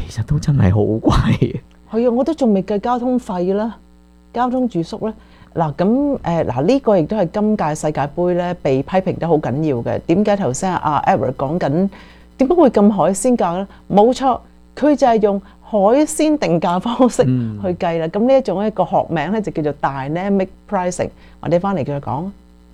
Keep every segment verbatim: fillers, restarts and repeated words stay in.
其實都真係好貴。 係啊，我都仲未計交通費啦，交通住宿咧。嗱咁誒嗱呢個亦都係今屆世界盃咧被批評得好緊要嘅。點解頭先阿 Edward 講緊點解會咁海鮮價咧？冇錯，佢就係用海鮮定價方式去計啦。咁呢一種一個學名咧就叫做 dynamic pricing。我哋翻嚟繼續講。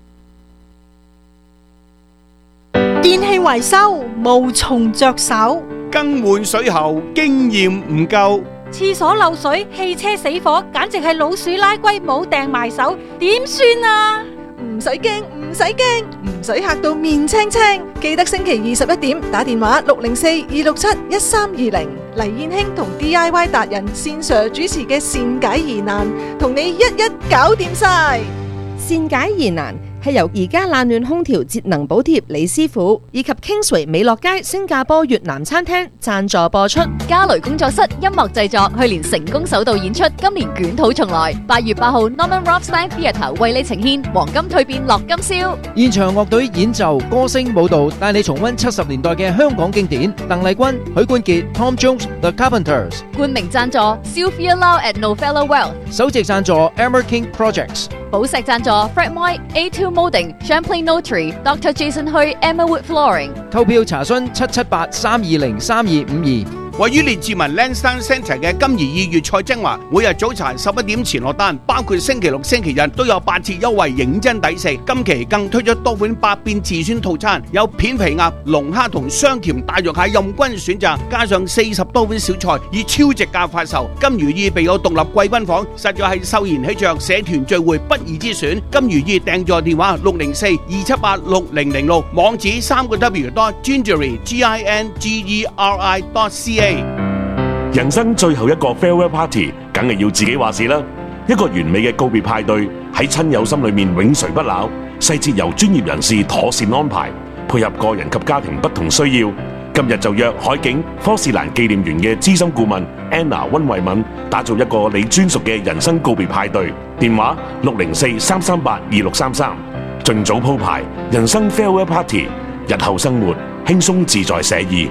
電器維修無從着手， 更換水喉經驗唔夠， 廁所漏水、汽車死火，簡直係老鼠拉龜冇掟埋手，點算啊？ 唔使驚，唔使驚，唔使嚇到面青青。記得星期二十一點打電話六零四二六七一三二零，黎燕卿同 D I Y 達人線上主持嘅善解疑難，同你一一搞掂晒。 善解疑難係由而家冷暖空調節能補貼李師傅以及 Kingsway 美樂街新加坡越南餐廳贊助播出。 嘉雷工作室音樂製作去年成功首度演出，今年捲土重來。八月八號 Norman Rothstein Theatre 為你呈現黃金蛻變樂今宵。 現場樂隊演奏、歌聲、舞蹈，帶你重溫七十年代嘅香港經典。鄧麗君、許冠傑、Tom Jones、The Carpenters。 冠名贊助 Sylvia Lau at Novella Wealth。 首席贊助 Emmer King Projects。 寶石贊助 Fred Moy、A two Molding、Champlain Notary、Doctor Jason Hui、Emma Wood Flooring。 購票查詢七七八三二零三二五二。 位於列治文 Lansdowne Centre 嘅金怡意粵菜精華，每日早餐十一點前落單，包括星期六、星期日都有八折優惠，認真抵食。今期更推出多款百變自選套餐，有片皮鴨、龍蝦同雙甜大肉蟹任君選擇，加上四十多款小菜，以超值價發售。金如意備有獨立貴賓房，實在係秀賢喜鵲社團聚會不二之選。金如意訂座電話六零四二七八六零零六，網址三個 W dot gingery G I N G E R I dot C A。 人生最後一個 farewell party，梗係要自己話事啦。一個完美嘅告別派對喺親友心裏面永垂不朽，細節由專業人士妥善安排，配合個人及家庭不同需要。今日就約海景科士蘭紀念園嘅資深顧問 Anna 溫慧敏，打造一個你專屬嘅人生告別派對。電話六零四三三八二六三三，盡早鋪排人生 farewell party，日後生活輕鬆自在寫意。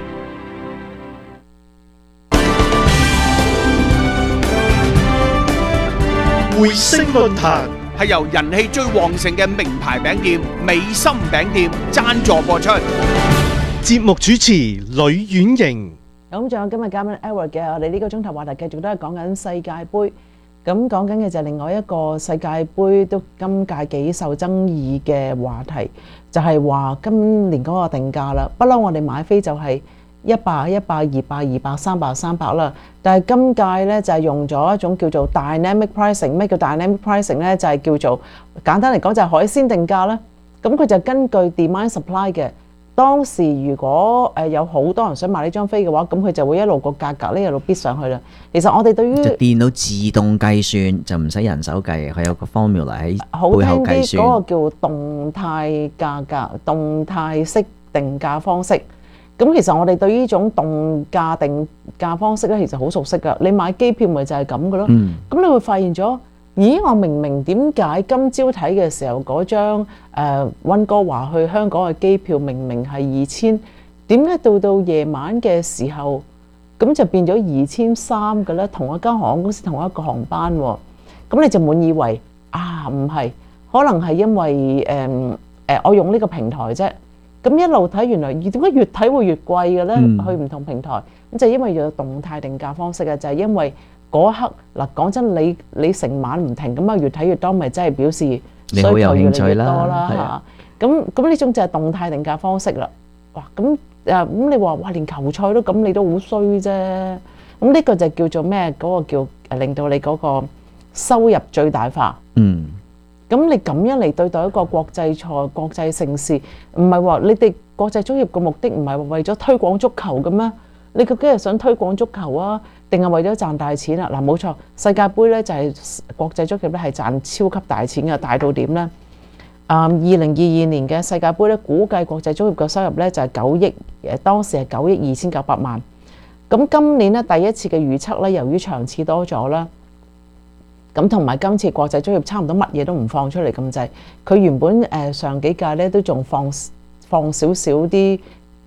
匯星論壇係由人氣最旺盛嘅名牌餅店美心餅店贊助播出。 節目主持呂婉瑩。 咁仲有今日嘉賓 Edward 嘅，我哋呢個鐘頭話題繼續都係講緊世界盃。咁講緊嘅就係另外一個世界盃都今屆幾受爭議嘅話題，就係話今年嗰個定價啦。不嬲我哋買飛就係一百、一百、二百、二百、三百、三百啦。但係今屆咧就係用咗一種叫做 dynamic pricing。咩叫 dynamic pricing 咧？就係叫做簡單嚟講就係海鮮定價啦。咁佢就根據 demand supply 嘅。當時如果誒有好多人想買呢張飛嘅話，咁佢就會一路個價格咧一路逼上去啦。其實我哋對於就電腦自動計算，就唔使人手計，佢有個 formula 喺背後計算。 嗰個叫動態價格、動態式定價方式。咁其實我哋對於呢種動價定價方式咧，其實好熟悉噶。你買機票咪就係咁嘅咯。咁、嗯、你會發現咗，咦？我明明點解今朝睇嘅時候嗰張誒溫哥華去香港嘅機票明明係二千，點解到到夜晚嘅時候咁就變咗二千三嘅咧？同一間航空公司同一個航班喎，咁你就滿以為啊唔係，可能係因為誒誒、呃、我用呢個平台啫。咁一路睇，原來點解越睇會越貴嘅咧？嗯、去唔同平台咁就因為有動態定價方式嘅，就係、是、因為嗰一刻嗱，講真，你你成晚唔停咁啊，越睇越多，咪真係表示你好有興趣啦。 咁咁呢種就係動態定價方式啦。哇！咁誒咁你話哇，連球賽都咁，你都好衰啫。咁呢個就叫做咩？嗰、那個叫誒令到你嗰個收入最大化。嗯。咁你咁樣嚟對待一個國際賽、國際盛事，唔係話你哋國際足協嘅目的唔係話為咗推廣足球嘅咩？你究竟係想推廣足球啊，定係為咗賺大錢啊？嗱，冇錯，世界盃咧就係國際足協咧係賺超級大錢嘅，大到點咧？啊，二零二二年嘅世界盃咧，估計國際足協嘅收入咧就係九億，誒當時係九億二千九百萬。咁今年咧第一次嘅預測咧，由於場次多咗啦。咁同埋今次國際足協差唔多乜嘢都唔放出嚟咁滯，佢原本誒上幾屆咧都仲放放少少啲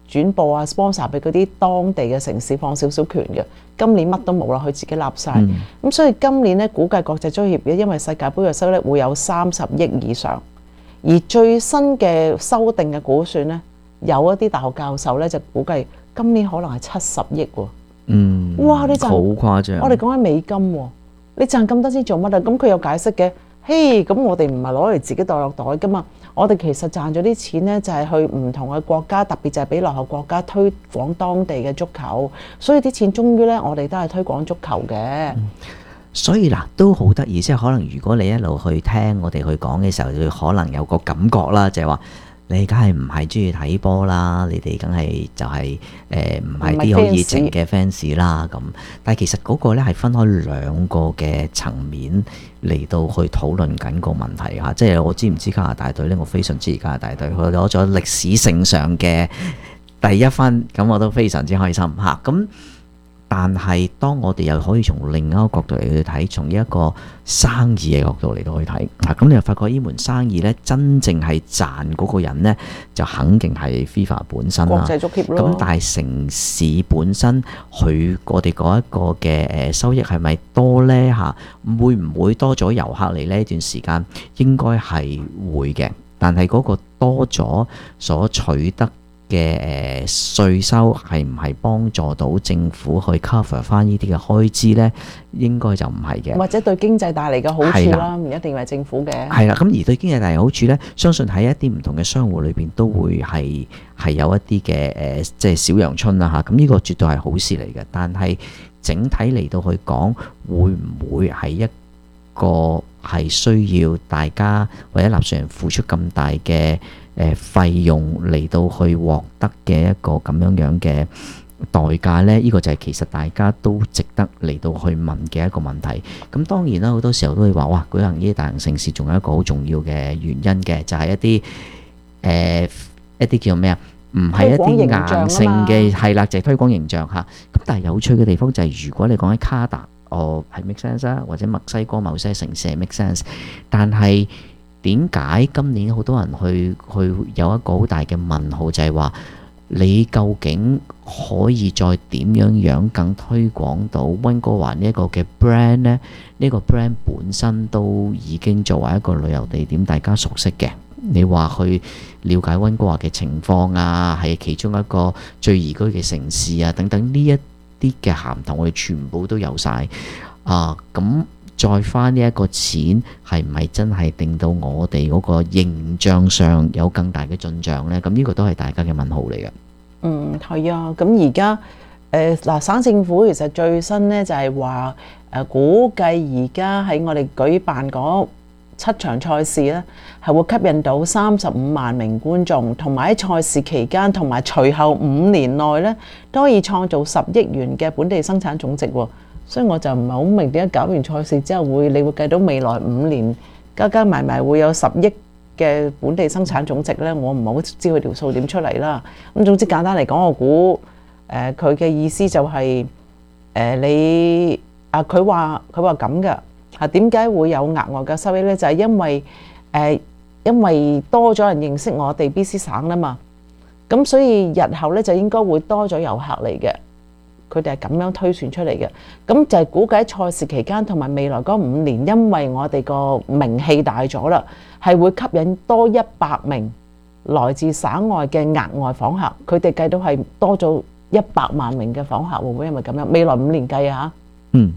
轉播啊 sponsor 俾嗰啲當地嘅城市放少少權嘅。今年乜都冇啦，佢自己立晒。咁、嗯、所以今年咧估計國際足協嘅因為世界盃嘅收益咧會有三十億以上，而最新嘅修訂嘅估算咧，有一啲大學教授咧就估計今年可能係七十億喎。嗯，哇！你賺好誇張。 我哋講緊美金喎，你賺咁多錢做乜啊？咁佢有解釋嘅。嘿，咁我哋唔係攞嚟自己袋落袋噶嘛，我哋其實賺咗啲錢呢，就係去唔同嘅國家，特別就係俾落後國家推廣當地嘅足球，所以啲錢終於呢，我哋都係推廣足球嘅、嗯。 所以嗱，都好得意，即係可能如果你一路去聽我哋去講嘅時候，就可能有個感覺啦，就係話你梗係唔係中意睇波啦，你哋梗係就係誒唔係啲好熱情嘅 fans 啦咁。但係其實嗰個咧係分開兩個嘅層面嚟到去討論緊個問題嚇。即係我知唔知加拿大隊咧？我非常支持加拿大隊，佢攞咗歷史性上嘅第一分，咁我都非常之開心嚇。咁但係當我哋又可以從另一個角度嚟去睇，從一個生意嘅角度嚟到去睇，嗱咁你又發覺呢門生意咧，真正係賺嗰個人咧，就肯定係 FIFA 本身啦。 國際足協咯。 咁但係城市本身，佢我哋嗰一個嘅誒收益係咪多咧嚇？會唔會多咗遊客嚟呢段時間？應該係會嘅，但係嗰個多咗所取得嘅誒稅收係唔係幫助到政府去 cover 翻呢啲嘅開支呢？應該就唔係嘅， 或者對經濟帶嚟嘅好處啦，唔一定係政府嘅。 係啦，咁而對經濟帶嚟好處呢，相信喺一啲唔同嘅商戶裏邊都會係係有一啲嘅誒，即係小陽春啦嚇。咁呢個絕對係好事嚟嘅，但係整體嚟到去講，會唔會係一個係需要大家或者納稅人付出咁大嘅誒費用嚟到去獲得嘅一個咁樣樣嘅代價呢？呢個就係其實大家都值得嚟到去問嘅一個問題。咁當然啦，好多時候都會話哇，舉行呢啲大型盛事仲有一個好重要嘅原因嘅，就係一啲誒一啲叫咩啊？唔係一啲硬性嘅係啦，就係推廣形象嚇。咁但係有趣嘅地方就係，如果你講喺卡達，哦係 make sense 啊，或者墨西哥某些城市係 make sense，但係點解今年好多人去去有一個好大嘅問號，就係話你究竟可以再點樣樣更推廣到溫哥華呢一個嘅 brand 呢？呢個 brand 本身都已經作為一個旅遊地點，大家熟悉嘅。你話去了解溫哥華嘅情況啊，係其中一個最宜居嘅城市啊，等等呢一啲嘅銜頭，我哋全部都有晒啊！咁再花呢一個錢，係唔係真係令到我哋嗰個形象上有更大嘅進帳呢？咁呢個都係大家嘅問號嚟嘅。嗯， 係啊。咁而家誒嗱，省政府其實最新呢就係話誒，估計而家喺我哋舉辦嗰七場賽事咧，係會吸引到三十五萬名觀眾，同埋喺賽事期間同埋隨後五年內咧，都可以創造十億元嘅本地生產總值喎。所以我就唔係好明點解搞完賽事之後會，你會計到未來五年加加埋埋會有十億嘅本地生產總值咧？我唔係好知佢條數點出嚟啦。咁總之簡單嚟講，我估誒佢嘅意思就係、是、誒、呃、你啊，佢話佢話咁嘅。啊，點解會有額外嘅收益呢？就係、是、因為誒、呃，因為多咗人認識我哋 B C 省啦嘛，咁所以日後咧就應該會多咗遊客嚟嘅。佢哋係咁樣推算出嚟嘅。咁就係估計賽事期間同埋未來嗰五年，因為我哋個名氣大咗啦，係會吸引多一百名來自省外嘅額外訪客。佢哋計到係多咗一百萬名嘅訪客，會唔會因為咁樣？未來五年計啊，嗯。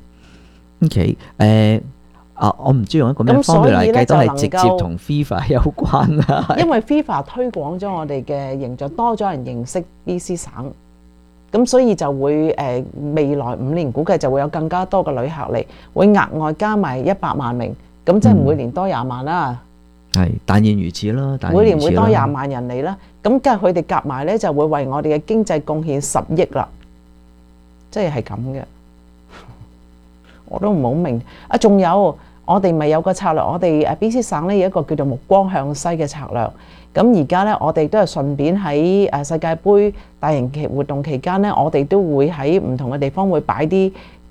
O.K. 誒啊，我唔知用一個咩方面嚟計，都係直接同 FIFA 有關啦。 因為 FIFA 推廣咗我哋嘅形象，多咗人認識 B C 省，咁所以就會誒未來五年估計就會有更加多嘅旅客嚟，會額外加埋一百萬名，咁即係每年多廿萬啦。 係，但願如此啦。 每年會多廿萬人嚟啦，咁跟住佢哋夾埋咧，就會為我哋嘅經濟貢獻十億啦，即係係咁嘅。我都唔好明啊！仲有我哋咪有個策略，我哋誒 B C 省咧有一個叫做目光向西嘅策略。咁而家咧，我哋都係順便喺誒世界盃大型期活動期間咧，我哋都會喺唔同嘅地方會擺啲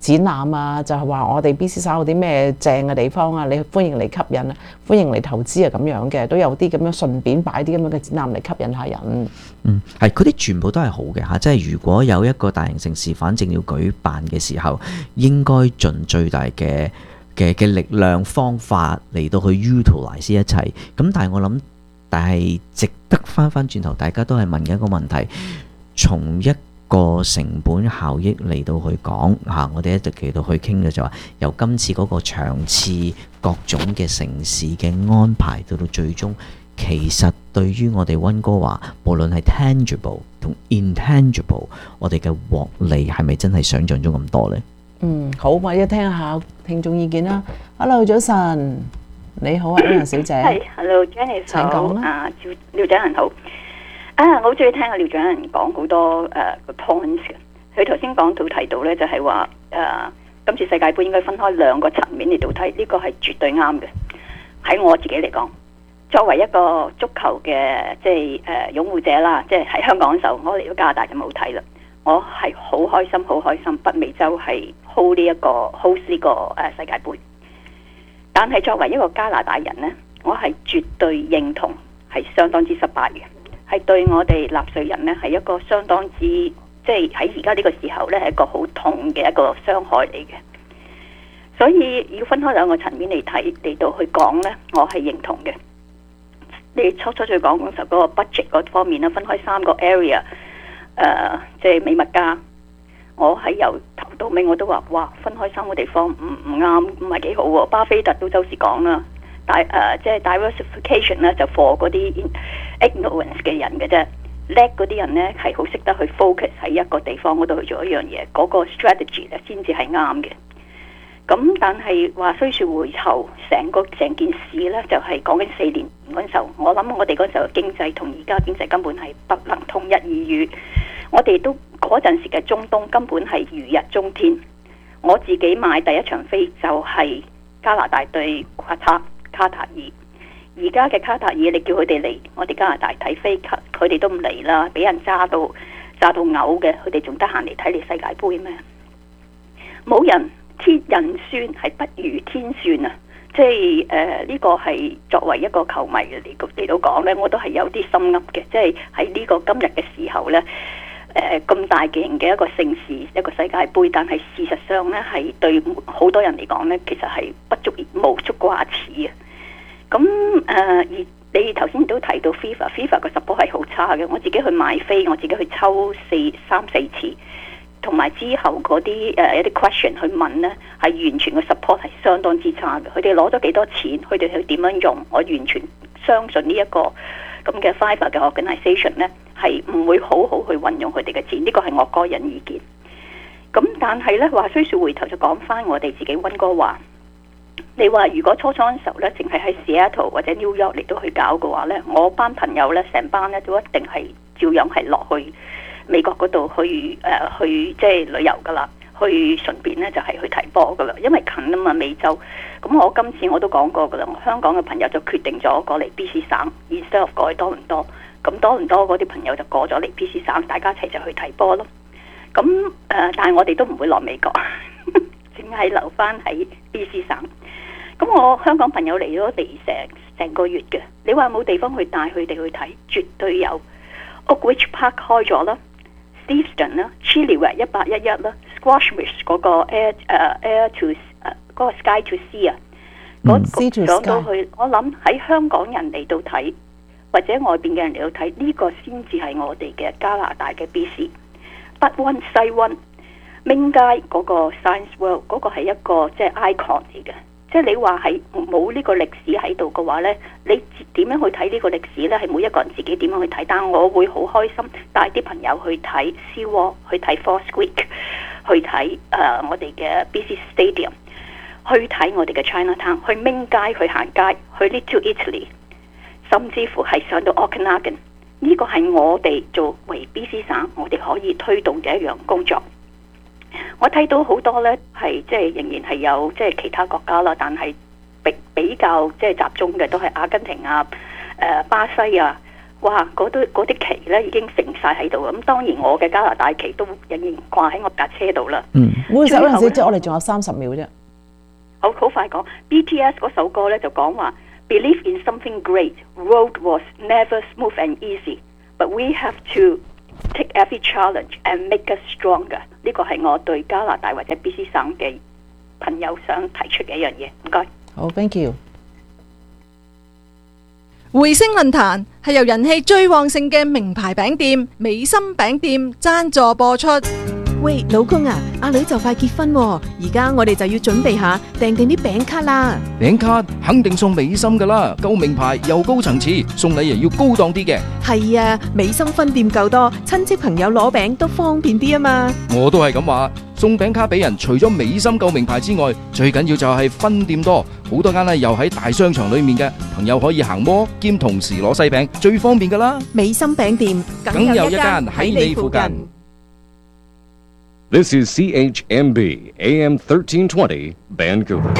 展覽啊，就係話我哋 B C 省有啲咩正嘅地方啊，你歡迎嚟吸引啊，歡迎嚟投資啊咁樣嘅，都有啲咁樣順便擺啲咁樣嘅展覽嚟吸引下人。 嗯，係嗰啲全部都係好嘅嚇，即係如果有一個大型城市反正要舉辦嘅時候，應該盡最大嘅嘅嘅力量方法嚟到去 utilize 一切。咁但係我諗，但係值得翻翻轉頭，大家都係問緊一個問題，從一個成本效益嚟到去講嚇，我哋一直嚟到去傾嘅就話，由今次嗰個場次各種嘅城市嘅安排，到到最終，其實對於我哋溫哥華，無論係 tangible 同 intangible，我哋嘅獲利係咪真係想像中咁多呢？ 嗯，好，我一聽下聽眾意見啦。Hello， 早晨，你好啊 ，Anna 小姐。 係 ，Hello，Jenny 請講啦。 啊，廖廖長人好。啊，我好中意聽阿廖長人講好多誒個 points 嘅。佢頭先講到提到咧，就係話誒今次世界盃應該分開兩個層面嚟到睇，呢個係絕對啱嘅。喺我自己嚟講，作為一個足球嘅即係誒擁護者啦，即係喺香港嘅時候，我嚟到加拿大就冇睇啦。我係好開心，好開心，北美洲係 hold 呢一個 host 呢個誒世界盃。但係作為一個加拿大人呢，我係絕對認同係相當之失敗嘅。係對我哋納稅人呢，係一個相當之即係喺而家呢個時候呢，係一個好痛嘅一個傷害嚟嘅。所以要分開兩個層面嚟睇嚟到去講呢，我係認同嘅。你初初再講嗰時候嗰個 budget 嗰方面呢，分開三個 area， 誒、呃，即係美物加。我喺由頭到尾我都話，哇，分開三個地方唔唔啱，唔係幾好喎。巴菲特都周時講啦。大誒、呃、即係 diversification 咧，就 for 嗰啲 ignorance 嘅人嘅啫，叻嗰啲人咧係好識得去 focus 喺一個地方嗰度去做一樣嘢，嗰、那個 strategy 咧先至係啱嘅。咁但係話雖說回頭，成個成件事咧就係講緊四年嗰陣時候，我諗我哋嗰陣時候嘅經濟同而家經濟根本係不能同日而語。我哋都嗰陣時嘅中東根本係如日中天。我自己買第一場飛就係加拿大對卡塔卡塔爾，而家嘅卡塔爾你叫佢哋嚟我哋加拿大睇飛，佢哋都唔嚟啦，俾人揸到揸到嘔嘅，佢哋仲得閒嚟睇你世界盃咩？冇人，天人算係不如天算啊！即係誒呢個係作為一個球迷嚟嚟到講呢，我都係有啲心噏嘅，即係喺呢個今日嘅時候呢。誒咁、呃、大型嘅一個盛事，一個世界盃，但係事實上呢，係對好多人嚟講呢，其實係不足無足掛齒啊！咁誒、呃，而你頭先都提到 FIFA，FIFA 個 support 係好差嘅。我自己去買飛，我自己去抽四三四次，同埋之後嗰啲誒一啲 question 去問呢，係完全個 support 係相當之差嘅。佢哋攞咗幾多錢，佢哋去點樣用，我完全相信呢、這、一個咁嘅 FIFA 嘅 organisation 呢。係唔會好好去運用佢哋嘅錢，呢個係我個人意見。咁但係呢，話雖說回頭就講翻我哋自己溫哥華。你話如果初初嘅時候呢，淨係喺 Seattle 或者 New York 嚟到去搞嘅話呢，我班朋友呢，成班呢都一定係照樣係落去美國嗰度去誒、呃、去即係旅遊噶啦，去順便呢就係、是、去睇波噶啦，因為近啊嘛美洲。咁我今次我都講過噶啦，我香港嘅朋友就決定咗過嚟 B C 省 instead of 過去多倫多。咁多倫多嗰啲朋友就過咗嚟 B C 省，大家一齊就去睇波咯。咁誒、呃，但係我哋都唔會落美國，淨係留翻喺 B C 省。咁我香港朋友嚟咗嚟成成個月嘅，你話冇地方去帶佢哋去睇，絕對有。Oakridge Park 開咗啦 ，Steveston 啦 ，Chilliwack 一八一一啦 ，Squamish 嗰個 Air 誒、uh, Air to 誒、uh, 嗰個 Sky to Sea 啊，嗰講到去，我諗喺香港人嚟到睇。或者外邊嘅人嚟到睇呢個先至係我哋嘅加拿大嘅 B C。北溫西溫，明街嗰個 Science World 嗰個係一個即係 icon 嚟嘅。即係你話係冇呢個歷史喺度嘅話呢，你點樣去睇呢個歷史呢？係每一個人自己點樣去睇。但我會好開心帶啲朋友去睇 SeaWorld，去睇 False Creek，去睇誒、呃、我哋嘅 B C Stadium， 去睇我哋嘅 Chinatown， 去明街去行街，去 Little Italy。甚至乎係上到 Okanagan， 呢個係我哋作為 B C 省，我哋可以推動嘅一樣工作。我睇到好多呢，係即係仍然係有即係其他國家啦，但係比比較即係集中嘅都係阿根廷啊、誒、呃、巴西啊， 哇！嗰堆嗰啲旗咧已經成晒喺度，咁當然我嘅加拿大旗都仍然掛喺我架車度啦。 嗯，會嗰陣時即係我哋最後呢仲有三十秒啫。 好好快講 B T S 嗰首歌咧就講話 Believe in something great. Road was never smooth and easy, but we have to take every challenge and make us stronger. 呢個係我對加拿大或者 B C 省嘅朋友想提出嘅一樣嘢。唔該。 好 ，thank you。 回聲論壇係由人氣最旺盛嘅名牌餅店美心餅店贊助播出。 喂，老公啊，阿女就快結婚喎，而家我哋就要準備下訂定啲餅卡啦。 餅卡肯定送美心噶啦，夠名牌又高層次，送禮又要高檔啲嘅。 係啊，美心分店夠多，親戚朋友攞餅都方便啲啊嘛。 我都係咁話，送餅卡俾人，除咗美心夠名牌之外，最緊要就係分店多，好多間咧又喺大商場裏面嘅，朋友可以行摩兼同時攞西餅，最方便噶啦。 美心餅店梗有一間喺你附近。 This is C H M B A M thirteen twenty Vancouver。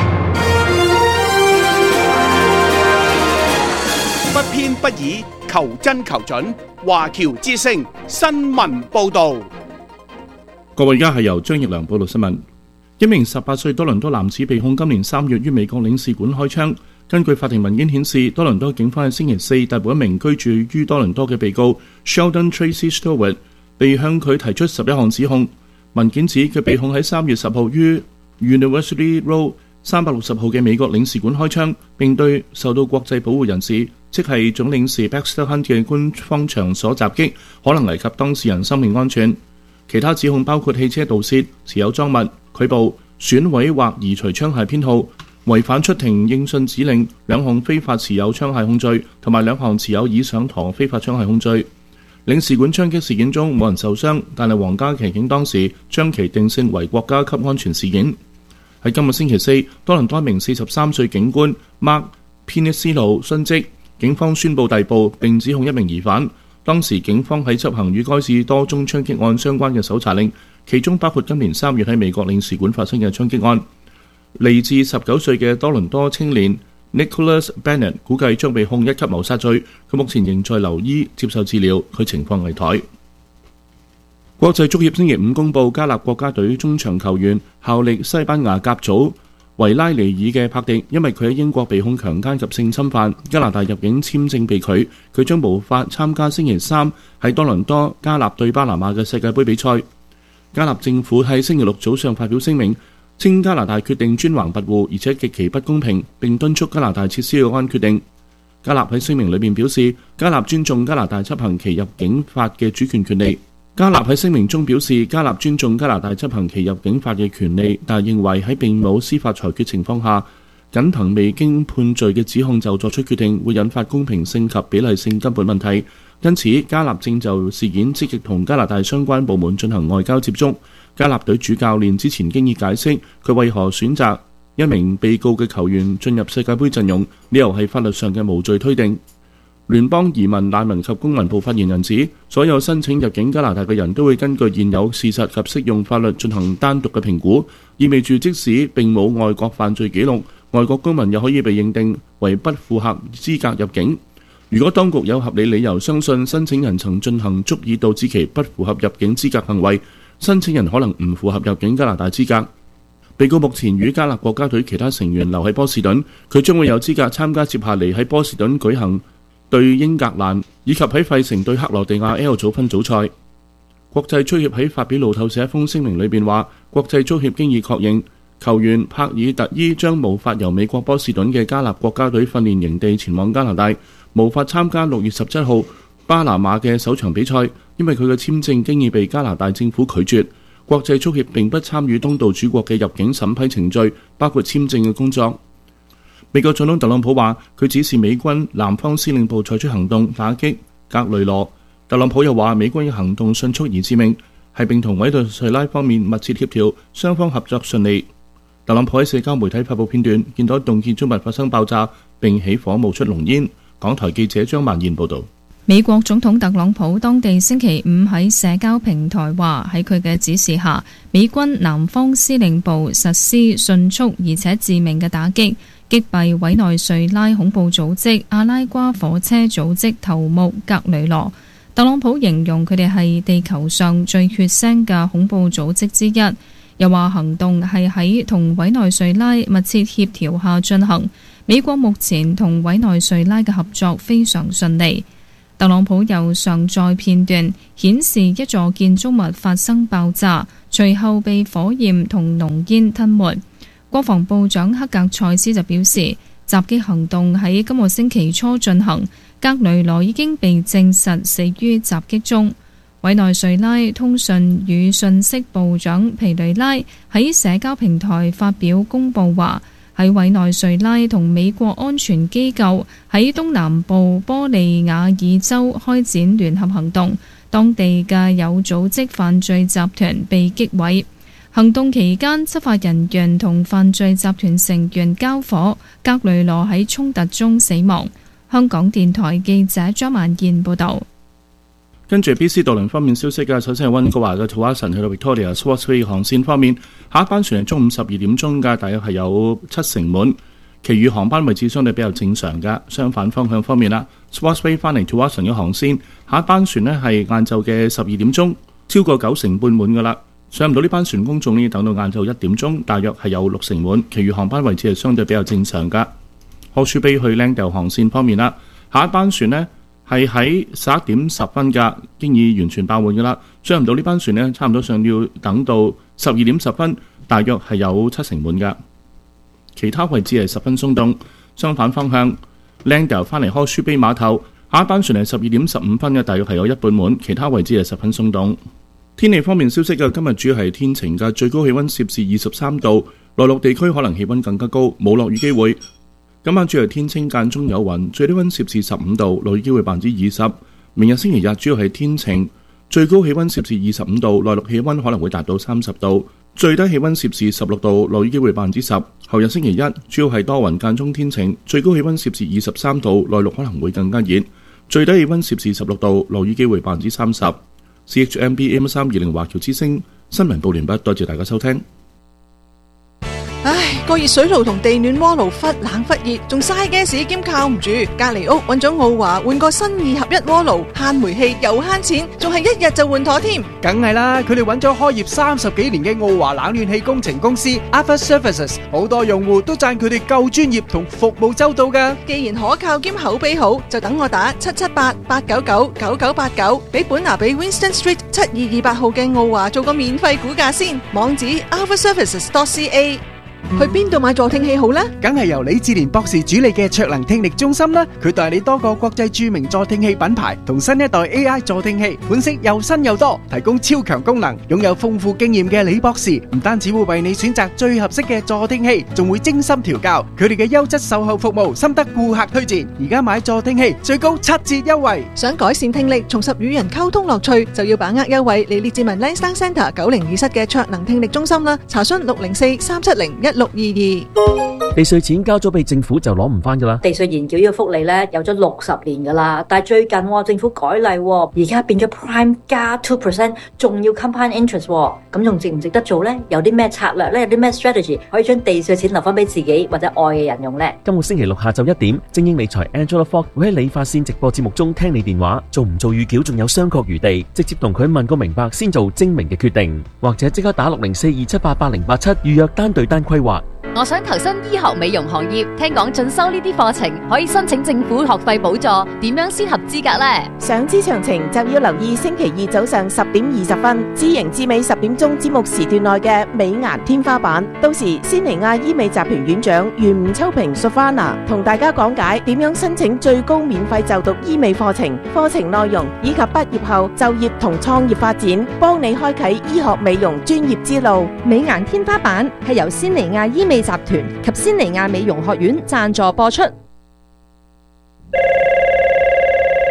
不偏不倚，求真求準。華僑之聲新聞報導。 各位，而家係由張奕良報道新聞。一名十八歲多倫多男子被控今年三月於美國領事館開槍。根據法庭文件顯示，多倫多警方喺星期四逮捕一名居住於多倫多嘅被告 Sheldon Tracy Stewart， 被向佢提出十一項指控。文件指佢被控喺三月十號於 University Road 三百六十號嘅美國領事館開槍，並對受到國際保護人士，即係總領事 Baxter Hunt 嘅官方場所襲擊，可能危及當事人生命安全。其他指控包括汽車盜竊、持有贓物、拒捕、損毀或移除槍械編號、違反出庭應訊指令、兩項非法持有槍械控罪，同埋兩項持有以上膛非法槍械控罪。領事館槍擊事件中冇人受傷，但係皇家騎警當時將其定性為國家級安全事件。喺今個星期四，多倫多一名四十三歲警官 Mark Pinisilo 殉職，警方宣布逮捕並指控一名疑犯。當時警方喺執行與該市多宗槍擊案相關嘅搜查令，其中包括今年三月喺美國領事館發生嘅槍擊案。嚟自十九歲嘅多倫多青年Nicholas Bennett 估計將被控一級謀殺罪，佢目前仍在留醫接受治療，佢情況危殆。國際足協星期五公布加納國家隊中場球員效力西班牙甲組維拉尼爾嘅帕迪，因為佢喺英國被控強姦及性侵犯，加拿大入境簽證被拒，佢將無法參加星期三喺多倫多加納對巴拿馬嘅世界盃比賽。加納政府喺星期六早上發表聲明，稱加拿大決定專橫跋扈，而且極其不公平，並敦促加拿大撤銷有關決定。加納喺聲明裏面表示，加納尊重加拿大執行其入境法嘅主權權利。加納喺聲明中表示，加納尊重加拿大執行其入境法嘅權利，但係認為喺並冇司法裁決情況下，僅憑未經判罪嘅指控就作出決定，會引發公平性及比例性根本問題。因此，加納正就事件積極同加拿大相關部門進行外交接觸。加納隊主教練之前經已解釋佢為何選擇一名被告嘅球員進入世界盃陣容，理由係法律上嘅無罪推定。聯邦移民難民及公民部發言人指，所有申請入境加拿大嘅人都會根據現有事實及適用法律進行單獨嘅評估，意味住即使並冇外國犯罪記錄，外國公民又可以被認定為不符合資格入境。如果當局有合理理由相信申請人曾進行足以導致其不符合入境資格行為，申請人可能唔符合入境加拿大資格。被告目前與加納國家隊其他成員留喺波士頓，佢將會有資格參加接下嚟喺波士頓舉行對英格蘭以及喺費城對克羅地亞 L 組分組賽。國際足協喺發表路透社一封聲明裏邊話，國際足協經已確認球員帕爾特伊將無法由美國波士頓嘅加納國家隊訓練營地前往加拿大，無法參加六月十七號巴拿馬嘅首場比賽，因為佢嘅簽證經已被加拿大政府拒絕。國際足協並不參與東道主國嘅入境審批程序，包括簽證嘅工作。美國總統特朗普話，佢指示美軍南方司令部採取行動打擊格雷羅。特朗普又話，美軍嘅行動迅速而致命，係並同委內瑞拉方面密切協調，雙方合作順利。特朗普喺社交媒體發布片段，見到一棟建築物發生爆炸並起火冒出濃煙。港台記者張曼燕報導。 美國總統特朗普當地星期五喺社交平台話，喺佢嘅指示下，美軍南方司令部實施迅速而且致命嘅打擊， 擊斃委內瑞拉恐怖組織阿拉瓜火車組織頭目格雷羅。特朗普形容佢哋係地球上最血腥嘅恐怖組織之一，又話行動係喺同委內瑞拉密切協調下進行。美國目前同委內瑞拉嘅合作非常順利。特朗普又上載片段顯示一座建築物發生爆炸，隨後被火焰同濃煙吞沒。國防部長克格塞斯就表示，襲擊行動喺今個星期初進行，格雷羅已經被證實死於襲擊中。委內瑞拉通訊與信息部長皮雷拉喺社交平台發表公佈話，喺委內瑞拉同美國安全機構喺東南部波利亞爾州開展聯合行動，當地嘅有組織犯罪集團被擊毀。行動期間，執法人員同犯罪集團成員交火，格雷羅喺衝突中死亡。香港電台記者張曼燕報導。 跟住 B C 渡輪方面消息嘅，首先係溫哥華嘅土華臣去到 Victoria Swartway 航線方面，下一班船係中午十二點鐘嘅，大約係有七成滿，其餘航班位置相對比較正常嘅。相反方向方面啦 ，Swartway 翻嚟土華臣嘅航線，下一班船呢係晏晝嘅十二點鐘，超過九成半滿㗎啦。上唔到呢班船，公眾呢等到晏晝一點鐘，大約係有六成滿，其餘航班位置係相對比較正常㗎。荷樹碑去 Langdale 航線方面啦，下一班船呢係喺十一點十分㗎，經已完全爆滿㗎啦。上唔到呢班船呢，差唔多上要等到十二點十分，大約係有七成滿㗎。其他位置係十分鬆動。相反方向 Langdale 翻嚟荷樹碑碼頭，下一班船係十二點十五分嘅，大約係有一半滿，其他位置係十分鬆動。天氣方面消息嘅，今日主要係天晴嘅，最高氣溫攝氏二十三度，內陸地區可能氣溫更加高，冇落雨機會。今晚主要係天清間中有雲，最低溫攝氏十五度，落雨機會百分之二十。明日星期日主要係天晴，最高氣溫攝氏二十五度，內陸氣溫可能會達到三十度，最低氣溫攝氏十六度，落雨機會百分之十。後日星期一主要係多雲間中天晴，最高氣溫攝氏二十三度，內陸可能會更加熱，最低氣溫攝氏十六度，落雨機會百分之三十。C H M B A M 三二零華僑之聲新聞報完畢，多謝大家收聽。 唉，個熱水爐同地暖鍋爐忽冷忽熱，仲嘥 gas 兼靠唔住。隔籬屋揾咗奧華換個新二合一鍋爐，慳煤氣又慳錢，仲係一日就換妥添。 梗係啦，佢哋揾咗開業三十幾年嘅奧華冷暖氣工程公司 Alpha Services， 好多用戶都讚佢哋夠專業同服務周到㗎。 既然可靠兼口碑好，就等我打七七八八九九九九八九，俾本拿比 Winston Street 七二二八號嘅奧華做個免費估價先。網址 alpha services dot c a。 去邊度買助聽器好呢？ 梗係由李志蓮博士主理嘅卓能聽力中心啦。佢代理多個國際著名助聽器品牌同新一代 A I 助聽器，款式又新又多，提供超強功能。擁有豐富經驗嘅李博士唔單止會為你選擇最合適嘅助聽器，仲會精心調教。佢哋嘅優質售後服務深得顧客推薦。而家買助聽器最高七折優惠。 想改善聽力，重拾與人溝通樂趣，就要把握優惠嚟列治文 Lansdowne Centre 九零二室嘅卓能聽力中心啦。查詢六零四三七零一六二二。 地稅錢交咗俾政府就攞唔翻噶啦。 地稅延繳呢個福利咧有咗六十年噶啦，但係最近、哦、政府改例、哦，而家變咗 Prime 加 two percent， 仲要 compound interest， 咁、哦、仲值唔值得做呢？有啲咩策略呢？有啲咩 strategy 可以將地稅錢留翻俾自己或者愛嘅人用呢？ 今個星期六下晝一點，精英理財 Angela Fogg 會喺理髮線直播節目中聽你電話，做唔做預繳仲有商榷餘地，直接同佢問個明白先做精明嘅決定，或者即刻打六零四二七八八零八七預約單對單規劃。 我想投身醫學美容行業，聽講進修呢啲課程可以申請政府學費補助，點樣先合資格呢？ 想知詳情就要留意星期二早上十點二十分，知營至美十點鐘節目時段內嘅美顏天花板。到時仙尼亞醫美集團院長袁吳秋平 Sofana 同大家講解點樣申請最高免費就讀醫美課程、課程內容以及畢業後就業同創業發展，幫你開啟醫學美容專業之路。 美顏天花板係由仙尼亞醫美集團及仙尼亞美容學院贊助播出。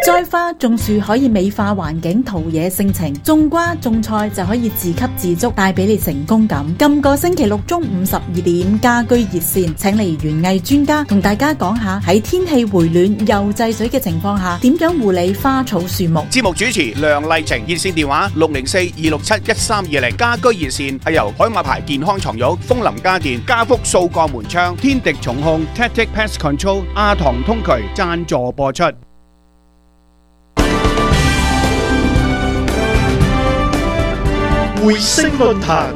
栽花種樹可以美化環境，陶冶性情；種瓜種菜就可以自給自足，帶俾你成功感。今個星期六中午十二點，家居熱線請嚟園藝專家同大家講下喺天氣回暖又制水嘅情況下，點樣護理花草樹木。 節目主持梁麗晴，熱線電話六零四二六七一三二零。家居熱線係由海馬牌健康床褥、楓林家電、家福掃過門窗、天敵重控、Tactic Pest Control、阿唐通渠贊助播出。 匯聲論壇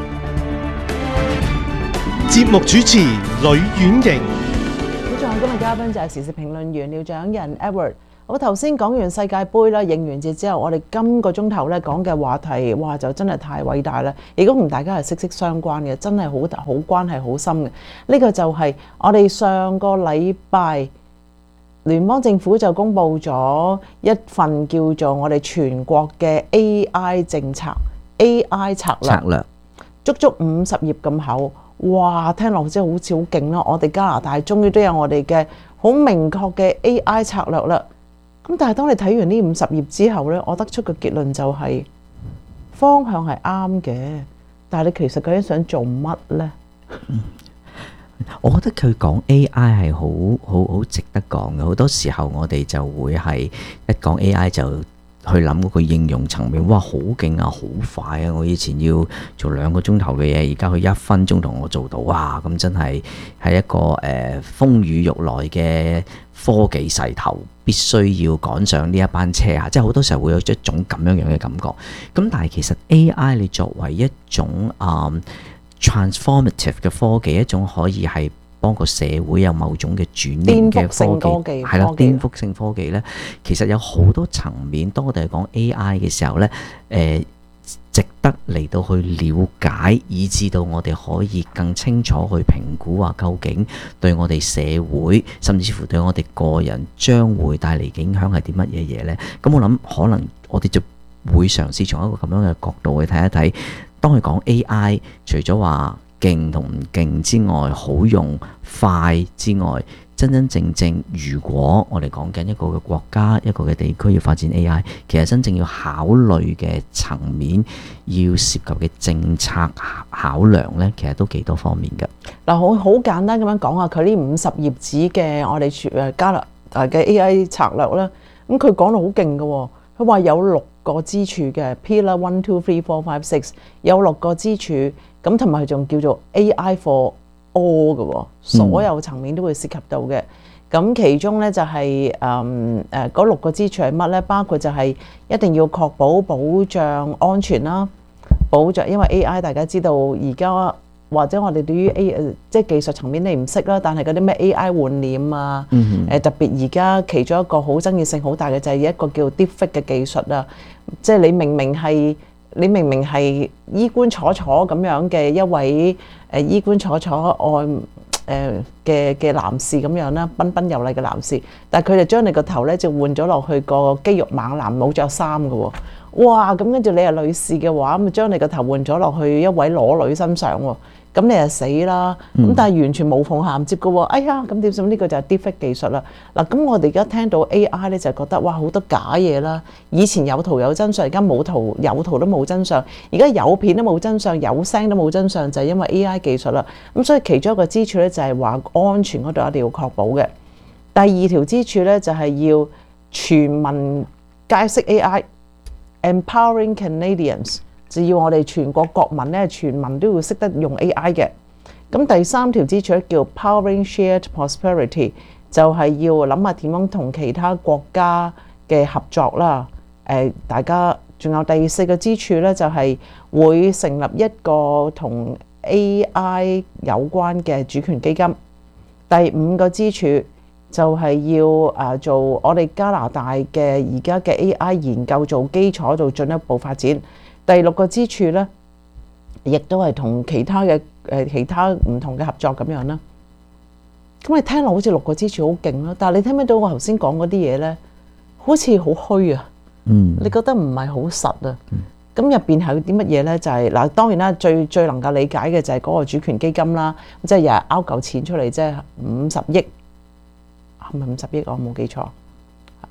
節目主持呂婉瑩。 好，仲有今日嘉賓就係時事評論員廖長仁 Edward。好，頭先講完世界盃啦，應完節之後，我哋今個鐘頭咧講嘅話題，哇就真係太偉大啦！亦都同大家係息息相關嘅，真係好好關係好深嘅。呢個就係我哋上個禮拜聯邦政府就公布咗一份叫做我哋全國嘅 A I 政策。A I 策略， 策略足足五十頁咁厚，哇！聽落真係好似好勁啦！我哋加拿大終於都有我哋嘅好明確嘅 A I 策略啦。咁但係當你睇完呢五十頁之後呢，我得出嘅結論就係、是、方向係啱嘅，但係你其實究竟想做乜呢？ 我覺得佢講 A I 係好好好值得講嘅。好多時候我哋就會係一講 A I 就去諗嗰個應用層面，哇，好勁啊，好快啊！我以前要做兩個鐘頭嘅嘢，而家佢一分鐘同我做到，哇！咁真係係一個誒、呃、風雨欲來嘅科技勢頭，必須要趕上呢一班車啊！即係好多時候會有一種咁樣樣嘅感覺。咁但係其實 A I 你作為一種啊、um, transformative 嘅科技，一種可以係幫個社會有某種嘅轉型嘅科技，係啦，顛覆性科技咧，其實有好多層面。當我哋講 A I 嘅時候咧，誒、呃，值得嚟到去了解，以至到我哋可以更清楚去評估話究竟對我哋社會，甚至乎對我哋個人將會帶嚟影響係啲乜嘢嘢咧？咁我諗可能我哋就會嘗試從一個咁樣嘅角度去睇一睇，當佢講 A I， 除咗話勁同唔勁之外，好用快之外，真真正正如果我哋講緊一個嘅國家、一個嘅地區要發展 A I， 其實真正要考慮嘅層面，要涉及嘅政策考量呢，其實都幾多方面嘅。 嗱，我好簡單咁樣講下佢呢五十頁紙嘅我哋誒加拿大嘅 A I 策略啦。咁佢講到好勁嘅，佢話有六個支柱嘅 Pillar one two three four five six， 有六個支柱。咁同埋佢仲叫做 A I for all 嘅，所有層面都會涉及到嘅。咁、嗯、其中咧就係誒誒嗰六個支柱係乜咧？包括就係一定要確保保障安全啦，保障因為 A I 大家知道而家或者我哋對於 A 即係技術層面你唔識啦，但係嗰啲咩 A I 換臉啊，誒、嗯、特別而家其中一個好爭議性好大嘅就係一個叫 Deepfake 嘅技術啊，即係你明明係。你明明係衣冠楚楚咁樣嘅一位誒衣冠楚楚愛誒嘅嘅男士咁樣啦，彬彬有禮嘅男士，但係佢哋將你個頭咧就換咗落去個肌肉猛男冇着衫嘅喎，哇！咁跟住你係女士嘅話，咁將你個頭換咗落去一位裸女身上喎。咁你就死啦！咁但係完全無縫銜接嘅喎，哎呀，咁點算？呢個就係 Deepfake 技術啦。嗱，咁我哋而家聽到 A I 咧，就覺得哇好多假嘢啦。以前有圖有真相，而家冇圖有圖都冇真相。而家有片都冇真相，有聲都冇真相，就係因為 A I 技術啦。咁所以其中一個支柱咧就係話安全嗰度一定要確保嘅。第二條支柱咧就係要全民皆識 A I，empowering Canadians。就要我哋全國國民咧，全民都要識得用 A I 嘅。咁第三條支柱叫 Powering Shared Prosperity， 就係要諗下點樣同其他國家嘅合作啦。誒，大家仲有第四個支柱咧，就係會成立一個同 A I 有關嘅主權基金。第五個支柱就係要誒做我哋加拿大嘅而家嘅 A I 研究做基礎，做進一步發展。第六個支柱咧，亦都係同其他嘅誒其他唔同嘅合作咁樣啦。咁你聽落好似六個支柱好勁啦，但係你聽唔聽到我頭先講嗰啲嘢咧，好似好虛啊。嗯，你覺得唔係好實啊？咁入邊係啲乜嘢咧？就係、是、嗱，當然啦，最最能夠理解嘅就係嗰個主權基金啦，即係又係拗嚿錢出嚟，即係五十億，係咪五十億？我冇記錯。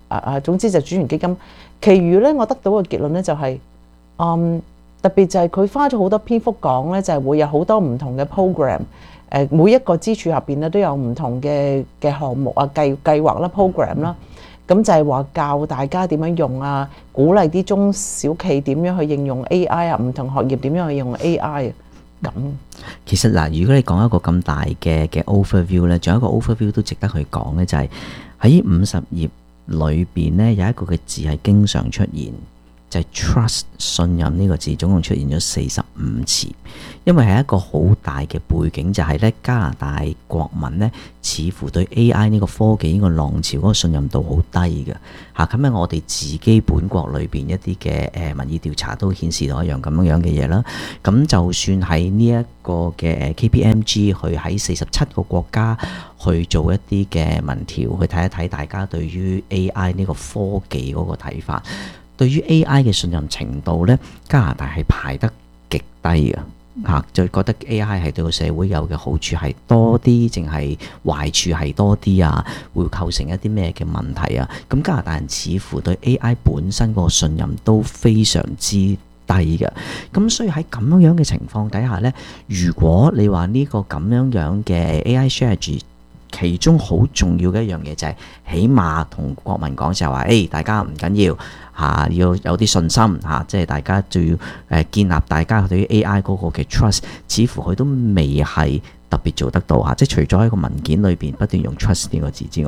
啊啊，總之就主權基金。其餘咧，我得到嘅結論咧就係、嗯，特別就係佢花咗好多篇幅講咧，就係、是、會有好多唔同嘅 program，誒、呃、每一個支柱入邊咧都有唔同嘅嘅項目啊、計計劃啦、program 啦，咁就係話教大家點樣用啊，鼓勵啲中小企點樣去應用 A I 啊，唔同學業點樣去用 A I 啊。咁其實嗱，如果你講一個咁大嘅嘅 overview 咧，仲有一個 overview 都值得去講咧，就係喺五十頁裏邊咧有一個嘅字係經常出現，就係 trust 信任呢個字，總共出現咗四十五次。因為係一個好大嘅背景，就係咧加拿大國民咧似乎對 A I 呢個科技呢個浪潮嗰個信任度好低嘅嚇。咁、啊、樣我哋自己本國裏邊一啲嘅誒民意調查都顯示到一樣咁樣樣嘅嘢啦。咁就算喺呢一個嘅 K P M G 去喺四十七個國家去做一啲嘅民調，去睇一睇大家對於 A I 呢個科技嗰個睇法，對於 A I 嘅信任程度咧，加拿大係排得極低嘅。嚇，就覺得 A I 係對個社會有嘅好處係多啲，淨係壞處係多啲啊？會構成一啲咩嘅問題啊？咁加拿大人似乎對 A I 本身個信任都非常之低嘅。咁所以喺咁樣樣嘅情況底下呢，如果你話呢個咁樣樣嘅 A I strategy，其中好重要嘅一樣嘢就係，起碼同國民講就係話，誒大家唔緊要嚇，要有啲信心嚇，即係大家就要誒建立大家對於 A I 嗰個嘅 trust，似乎佢都未係特別做得到嚇，即係除咗喺個文件裏邊不斷用 trust 呢個字之外，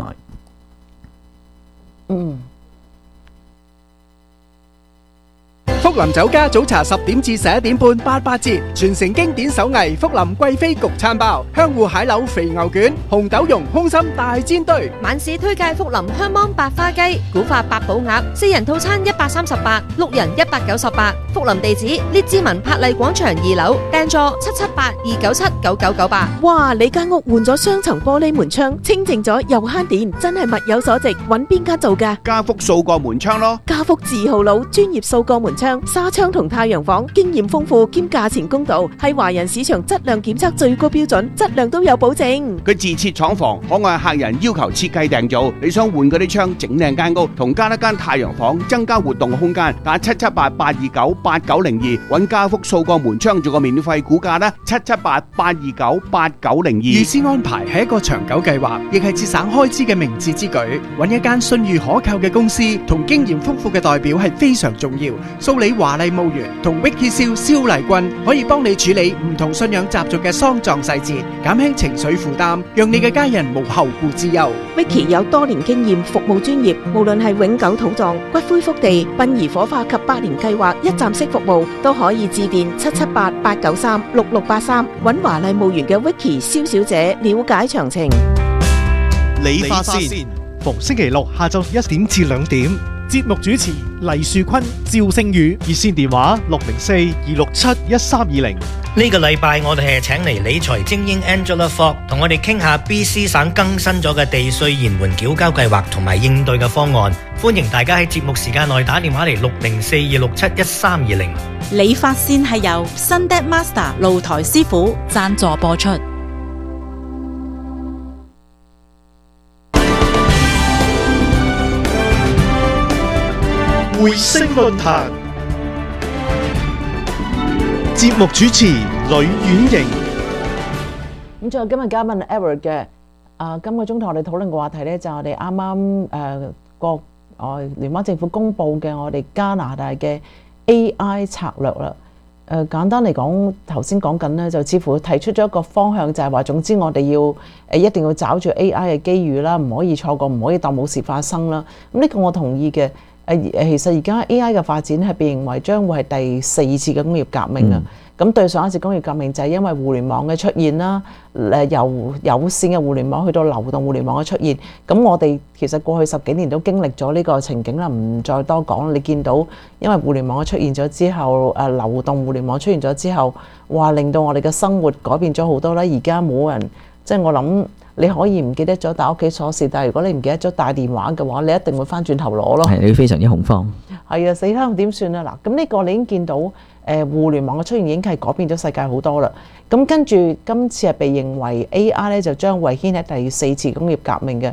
嗯。 福林酒家早茶十點至十一點半八八折，傳承經典手藝福林貴妃焗餐包、香芋蟹柳肥牛卷、紅豆蓉空心大煎堆。 晚市推介福林香芒百花雞、古法八寶鴨，四人套餐一百三十八，六人一百九十八。福林地址：列治文柏麗廣場二樓，訂座七七八二九七九九九八。 哇！你間屋換咗雙層玻璃門窗，清淨咗又慳電，真係物有所值。揾邊間做㗎？ 家福掃過門窗咯。 家福字號佬，專業掃過門窗、紗窗同太陽房，經驗豐富兼價錢公道，係華人市場質量檢測最高標準，質量都有保證。 佢自設廠房，可按客人要求設計訂造。你想換嗰啲窗，整靚間屋，同加一間太陽房，增加活動空間，打七七八八二九八九零二，揾家福掃過門窗做個免費估價啦，七七八八二九八九零二。 預先安排係一個長久計劃，亦係節省開支嘅明智之舉。揾一間信譽可靠嘅公司同經驗豐富嘅代表係非常重要。蘇里華麗墓園同 Vicky 蕭蕭麗君可以幫你處理唔同信仰習俗嘅喪葬細節，減輕情緒負擔，讓你嘅家人無後顧之憂。 Vicky 有多年經驗，服務專業，無論係永久土葬、骨灰福地、殯儀火化及百年計劃一站式服務，都可以致電七七八八九三六六八三，揾華麗墓園嘅 Vicky 蕭小姐了解詳情。 理髮先，逢星期六下晝一點至兩點。節目主持黎樹坤、趙星宇，熱線電話六零四二六七一三二零。 呢個禮拜我哋係請嚟理財精英 Angela Fogg 同我哋傾下 B C 省更新咗嘅地稅延緩繳交計劃同埋應對嘅方案。歡迎大家喺節目時間內打電話嚟六零四二六七一三二零。 理髮先係由 Sunday Master 露台師傅贊助播出。 匯聲論壇節目主持呂婉瑩。 咁最後今日嘉賓 Edward 嘅，啊今個鐘頭我哋討論嘅話題咧，就係我哋啱啱誒國誒聯邦政府公布嘅我哋加拿大嘅 A I 策略啦。誒簡單嚟講，頭先講緊咧，就似乎提出咗一個方向，就係話總之我哋要誒一定要找住 A I 嘅機遇啦，唔可以錯過，唔可以當冇事發生啦。咁呢個我同意嘅。誒誒，其實而家 A I 嘅發展係被認為將會係第四次嘅工業革命啊！咁、嗯、對上一次工業革命就係因為互聯網嘅出現啦，誒由有線嘅互聯網去到流動互聯網嘅出現，咁我哋其實過去十幾年都經歷咗呢個情景啦，唔再多講。你見到因為互聯網嘅出現咗之後，誒流動互聯網出現咗之後，哇令到我哋嘅生活改變咗好多啦！而家冇人即係我諗。你可以唔記得咗帶屋企鎖匙，但係如果你唔記得咗帶電話嘅話，你一定會翻轉頭攞咯。 係你非常之恐慌。 係啊，死啦！點算啊？嗱，咁呢個你已經見到誒、呃、互聯網嘅出現已經係改變咗世界好多啦。咁跟住今次係被認為 A I 咧就將會掀起第四次工業革命嘅。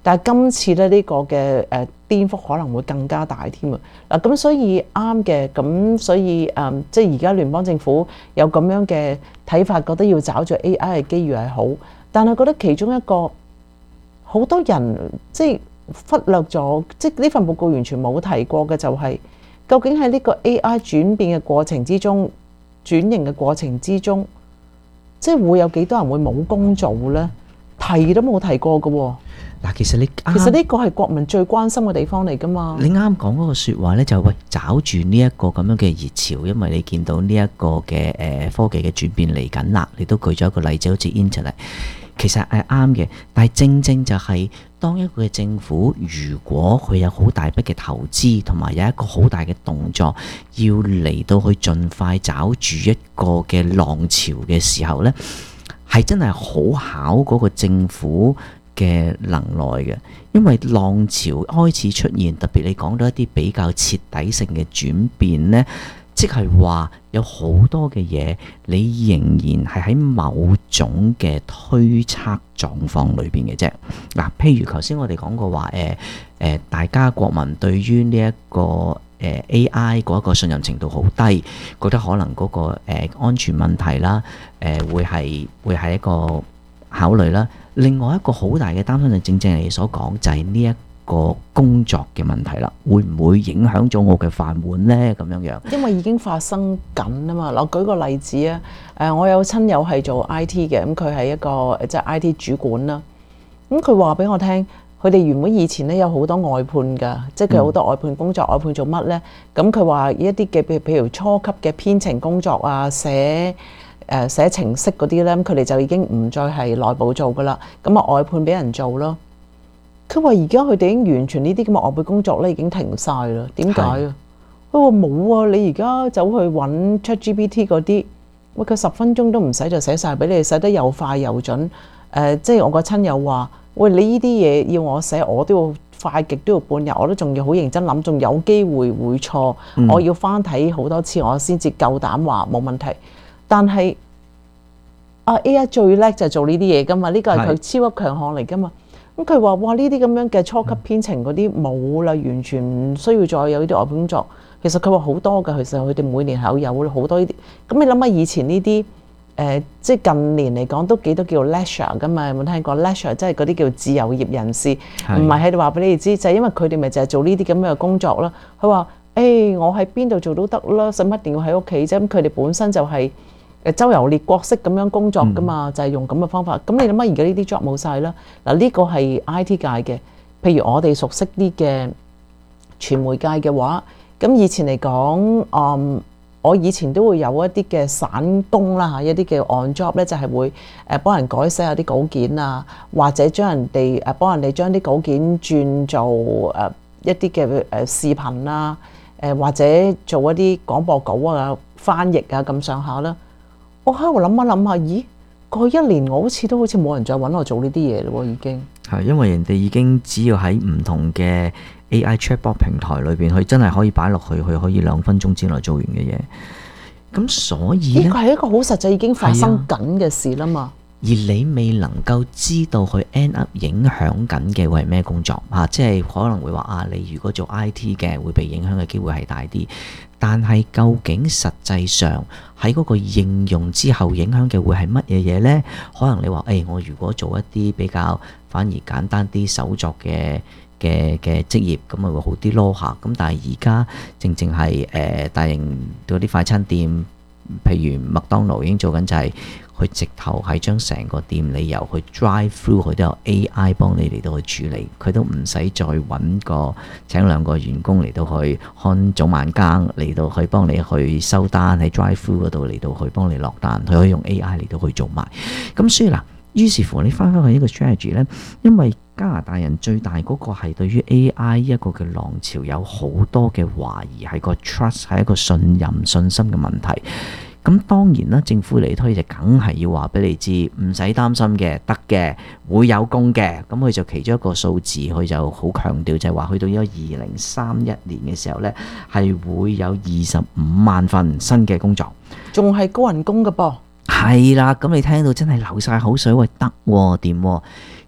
但係今次咧呢個嘅誒顛覆可能會更加大添啊！嗱，咁所以啱嘅，咁所以誒、嗯，即係而家聯邦政府有咁樣嘅睇法，覺得要找住 A I 嘅機遇係好，但係覺得其中一個好多人即係忽略咗，即係呢份報告完全冇提過嘅就係、是，究竟喺呢個 A I 轉變嘅過程之中，轉型嘅過程之中，即係會有幾多人會冇工做呢？提都冇提過嘅喎。 嗱，其實你其實呢個係國民最關心嘅地方嚟㗎嘛。 你啱講嗰個説話咧，就係喂找住呢一個咁樣嘅熱潮，因為你見到呢一個嘅誒科技嘅轉變嚟緊啦。你都舉咗一個例子，好似 Internet，其實係啱嘅。但係正正就係當一個嘅政府，如果佢有好大筆嘅投資，同埋有一個好大嘅動作，要嚟到去盡快找住一個嘅浪潮嘅時候咧，係真係好考嗰個政府嘅能耐嘅，因為浪潮開始出現，特別你講到一啲比較徹底性嘅轉變呢，即係話有好多嘅嘢，你仍然係喺某種嘅推測狀況裏邊嘅啫。嗱，譬如頭先我哋講過話，誒誒，大家國民對於呢一個誒 A I 嗰個信任程度好低，覺得可能嗰個誒安全問題啦，誒會係會係一個考慮啦。另外一個好大嘅擔心就正正係你所講，就係呢一個工作嘅問題啦，會唔會影響咗我嘅飯碗呢？咁樣樣， 因為已經發生緊啊嘛。我舉個例子啊，誒，我有親友係做 I T 嘅，咁佢係一個即係 I T 主管啦。咁佢話俾我聽，佢哋原本以前咧有好多外判㗎，即係佢好多外判工作，外判做乜呢？咁佢話一啲嘅譬譬如初級嘅編程工作啊，寫誒寫程式嗰啲咧，佢哋就已經唔再係內部做噶啦，咁啊外判俾人做咯。佢話而家佢哋已經完全呢啲咁嘅外判工作咧已經停晒啦。點解啊？佢話冇啊，你而家走去揾 ChatGPT 嗰啲，喂佢十分鐘都唔使就寫晒俾你，寫得又快又準。誒、呃，即係我個親友話，喂你呢啲嘢要我寫，我都要快極都要半日，我都仲要好認真諗，仲有機會會錯，嗯、我要翻睇好多次，我先至夠膽話冇問題。但係啊 A I 最叻就係做呢啲嘢噶嘛，呢個係佢超級強項嚟噶嘛。咁佢話：哇，呢啲咁樣嘅初級編程嗰啲冇啦，完全唔需要再有呢啲外判工作。其實佢話好多㗎，其實佢哋每年係有好多呢啲。咁你諗下以前呢啲誒，即係近年嚟講都幾多叫 leisure 噶嘛？有冇聽過 leisure？即係嗰啲叫自由業人士，唔係喺度話俾你哋知，就係因為佢哋咪就係做呢啲咁樣嘅工作啦。佢話：誒，我喺邊度做都得啦，使乜一定要喺屋企啫？咁佢哋本身就係誒周遊列國式咁樣工作噶嘛，就係用咁嘅方法。咁你諗下而家呢啲 job 冇晒啦。嗱，呢個係 I T 界嘅，譬如我哋熟悉啲嘅傳媒界嘅話，咁以前嚟講，嗯，我以前都會有一啲嘅散工啦嚇，一啲嘅 on job 咧，就係會誒幫人改寫下啲稿件啊，或者將人哋誒幫人哋將啲稿件轉做誒一啲嘅誒視頻啊，誒或者做一啲廣播稿啊、翻譯啊咁上下啦。我喺度諗一諗下，咦？過去一年我好似都好似冇人再揾我做呢啲嘢咯喎，已經係因為人哋已經只要喺唔同嘅 A I chatbot 平台裏邊，佢真係可以擺落去，佢可以兩分鐘之內做完嘅嘢。咁所以呢個係一個好實際已經發生緊嘅事啦嘛。 而你未能夠知道佢 end up 影響緊嘅會係咩工作嚇、啊，即係可能會話啊，你如果做 I T 嘅會被影響嘅機會係大啲，但係究竟實際上喺嗰個應用之後影響嘅會係乜嘢嘢呢？可能你話誒、哎，我如果做一啲比較反而簡單啲手作嘅嘅嘅職業，咁咪會好啲咯嚇。咁但係而家正正係誒、呃、大型嗰啲快餐店，譬如麥當勞已經做緊就係、是。佢直頭係將成個店你由去 drive through，佢都有 A I 幫你嚟到去處理，佢都唔使再揾個請兩個員工嚟到去看早晚更，嚟到去幫你去收單，喺 drive through 嗰度嚟到去幫你落單，佢可以用 A I 嚟到去做埋。咁所以嗱，於是乎你翻返去呢個 strategy 呢，因為加拿大人最大嗰個係對於 A I 一個嘅浪潮有好多嘅懷疑，係個 trust 係一個信任信心嘅問題。咁當然啦，政府嚟推就梗係要話俾你知，唔使擔心嘅，得嘅，會有工嘅。咁佢就其中一個數字，佢就好強調就係話，去到呢個二零三一年嘅時候呢，係會有二十五萬份新嘅工作， 仲係高人工㗎噃。 係啦，咁你聽到真係流晒口水，喂得喎，掂喎。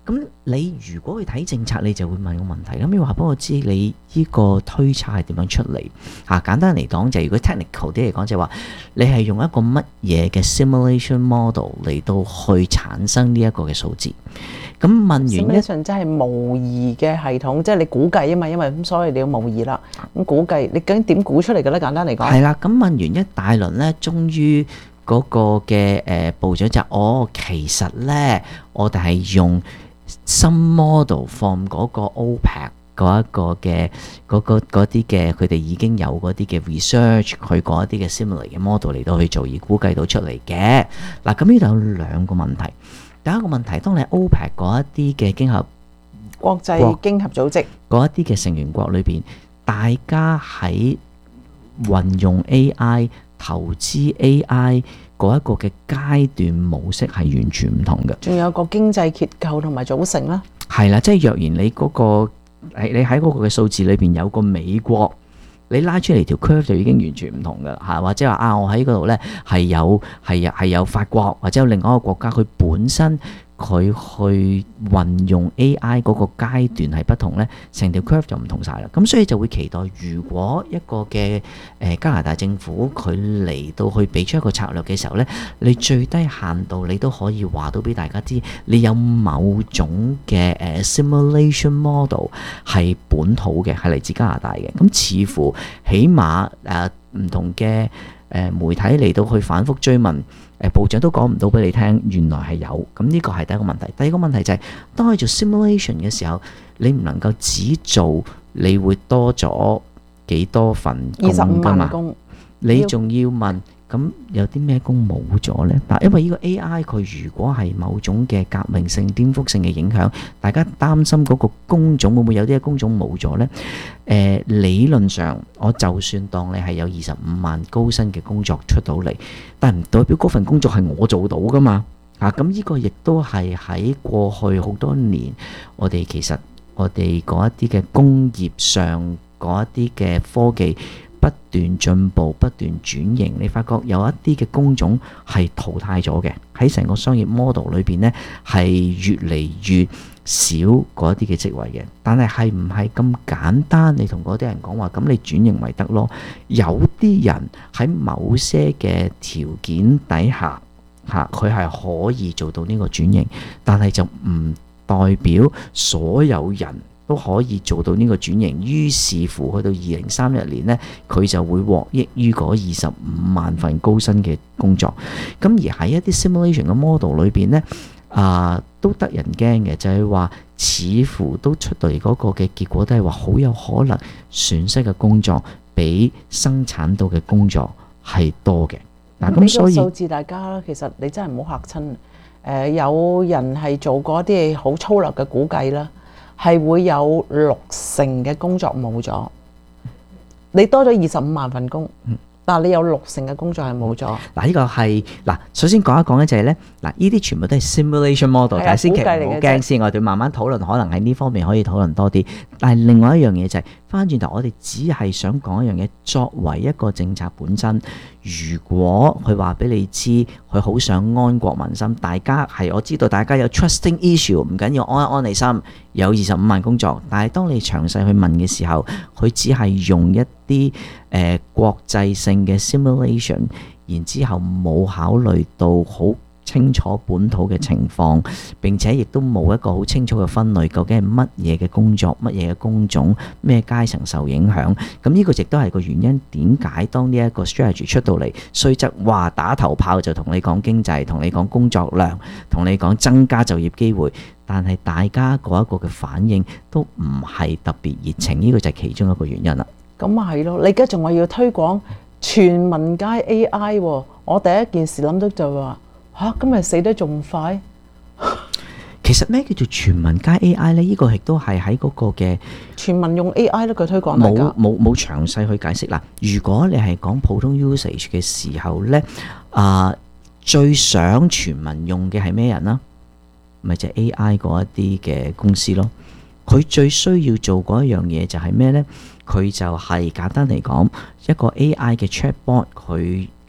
咁你如果去睇政策，你就會問個問題，咁你話俾我知你呢個推測係點樣出嚟？嚇、啊，簡單嚟講就係、如果 technical 啲嚟講就係話，你係用一個乜嘢嘅 simulation model 嚟到去產生呢一個嘅數字。咁問完一 simulation 即係模擬嘅系統，即係你估計啊嘛，因為咁所以你要模擬啦。咁估計你究竟點估出嚟嘅咧？簡單嚟講， 係啦。咁問完一大輪咧，終於嗰個嘅誒、呃、部長就哦，其實咧我哋係用新 model from 嗰個 O P E C 嗰一個嘅嗰個嗰啲嘅佢哋已經有嗰啲嘅 research 佢嗰一啲嘅 simulate 嘅 model 嚟到去做而估計到出嚟嘅。嗱，咁呢度有兩個問題。第一個問題，當你 O P E C 嗰一啲嘅經合國際經合組織嗰一啲嘅成員國裏邊，大家喺運用 A I 投資 A I 嗰一個嘅階段模式係完全唔同嘅。 仲有個經濟結構同埋組成啦。 係啦，即係若然你嗰、嗰個係你喺嗰個嘅數字裏邊有個美國，你拉出嚟條 curve 就已經完全唔同㗎啦嚇，或者話啊，我喺嗰度咧係有係有係有法國或者有另外一個國家，佢本身佢去運用 A I 嗰個階段係不同咧，成條 curve 就唔同晒啦。咁所以就會期待，如果一個嘅誒、呃、加拿大政府佢嚟到去俾出一個策略嘅時候咧，你最低限度你都可以話到俾大家知，你有某種嘅誒、呃、simulation model 係本土嘅，係嚟自加拿大嘅。咁似乎起碼誒唔同嘅誒媒體嚟到去反覆追問。誒部長都講唔到俾你聽，原來係有。咁呢個係第一個問題。第二個問題就係、是、當你做 simulation 嘅時候，你唔能夠只做，你會多咗幾多份工㗎嘛？你仲要問，咁有啲咩工冇咗呢？嗱，因為呢個 A I 佢如果係某種嘅革命性、顛覆性嘅影響，大家擔心嗰個工種會唔會有啲嘅工種冇咗呢？誒、呃、理論上，我就算當你係有二十五萬高薪嘅工作出到嚟，但唔代表嗰份工作係我做到噶嘛？啊，咁呢個亦都係喺過去好多年，我哋其實我哋嗰一啲嘅工業上嗰一啲嘅科技不斷進步、不斷轉型，你發覺有一啲嘅工種係淘汰咗嘅，喺成個商業 model 裏邊呢，係越嚟越少嗰啲嘅職位嘅。但係係唔係咁簡單？你同嗰啲人講話，咁你轉型咪得咯？有啲人喺某些嘅條件底下，嚇佢係可以做到呢個轉型，但係就唔代表所有人都可以做到呢個轉型。於是乎，去到二零三一年呢，佢就會獲益於嗰二十五萬份高薪嘅工作。咁而喺一啲 simulation 嘅 model 裏邊呢，啊、呃、都得人驚嘅，就係、是、話似乎都出到嚟嗰個嘅結果都係話好有可能損失嘅工作比生產到嘅工作係多嘅。嗱，咁所以數字大家啦，其實你真係唔好嚇親。誒、呃，有人係做過一啲好粗略嘅估計啦，係會有六成嘅工作冇咗。你多咗二十五萬份工，但係你有六成嘅工作係冇咗。 嗱，呢個係嗱，首先講一講咧就係咧，嗱，呢啲全部都係 simulation model，但係先其實唔好驚先，我哋慢慢討論，可能喺呢方面可以討論多啲。但係另外一樣嘢就係翻轉頭，我哋只係想講一樣嘢，作為一個政策本身，如果佢話俾你知，佢好想安國民心，大家係我知道大家有 trusting issue， 唔緊要，安一安你心，有二十五萬工作。但係當你詳細去問嘅時候，佢只係用一啲誒、呃、國際性嘅 simulation， 然之後冇考慮到好清楚本土嘅情況，並且亦都冇一個好清楚嘅分類，究竟係乜嘢嘅工作、乜嘢嘅工種、咩階層受影響。咁呢個亦都係個原因，點解當呢一個 strategy 出到嚟，雖則話打頭炮就同你講經濟，同你講工作量，同你講增加就業機會，但係大家嗰一個嘅反應都唔係特別熱情，呢個就係其中一個原因啦。 咁咪係咯，你而家仲話要推廣全民皆 A I 喎，我第一件事諗到就話嚇，咁咪死得仲快？ 其實咩叫做全民皆 A I 呢？呢、這個亦都係喺嗰個嘅全民用 A I 咧，佢推廣冇冇冇詳細去解釋啦。如果你係講普通 usage 嘅時候呢，啊、呃、最想全民用嘅係咩人啦？咪就係 A I 嗰一啲嘅公司咯。佢最需要做嗰一樣嘢就係咩呢？佢就係簡單嚟講，一個 A I 嘅 chatbot，佢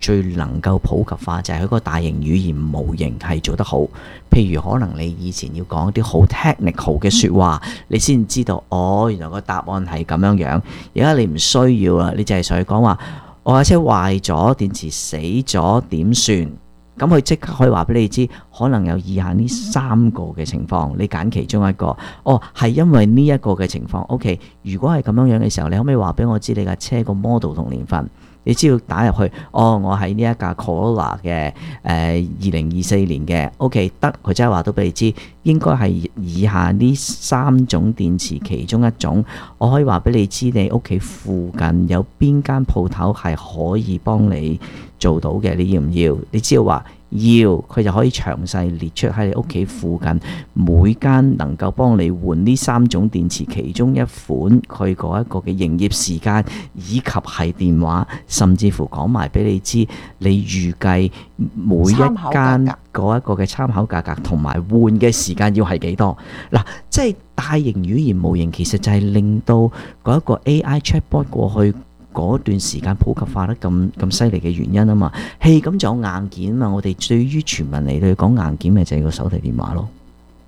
最能夠普及化，就係佢個大型語言模型係做得好。譬如可能你以前要講一啲好 technical 嘅説話，你先知道哦，原來個答案係咁樣樣。而家你唔需要啦，你就係上去講話，我架車壞咗，電池死咗點算？咁佢即刻可以話俾你知，可能有以下呢三個嘅情況，你揀其中一個。哦，係因為呢一個嘅情況。OK， 如果係咁樣樣嘅時候，你可唔可以話俾我知你架車個 model 同年份？你只要打入去，哦，我係呢一架 Corolla 嘅誒二零二四年嘅 OK 得，佢即係話到俾你知，應該係以下呢三種電池其中一種。我可以話俾你知，你屋企附近有邊間鋪頭係可以幫你做到嘅，你要唔要？你只要話要，佢就可以詳細列出喺你屋企附近每間能夠幫你換呢三種電池其中一款，佢嗰一個嘅營業時間以及係電話，甚至乎講埋俾你知，你預計每一間嗰一個嘅參考價格同埋換嘅時間要係幾多？嗱，即係大型語言模型其實就係令到嗰一個 A I chatbot 過去嗰段時間普及化得咁咁犀利嘅原因啊嘛，係咁就有硬件啊嘛。我哋對於全民嚟到講硬件，咪就係個手提電話咯。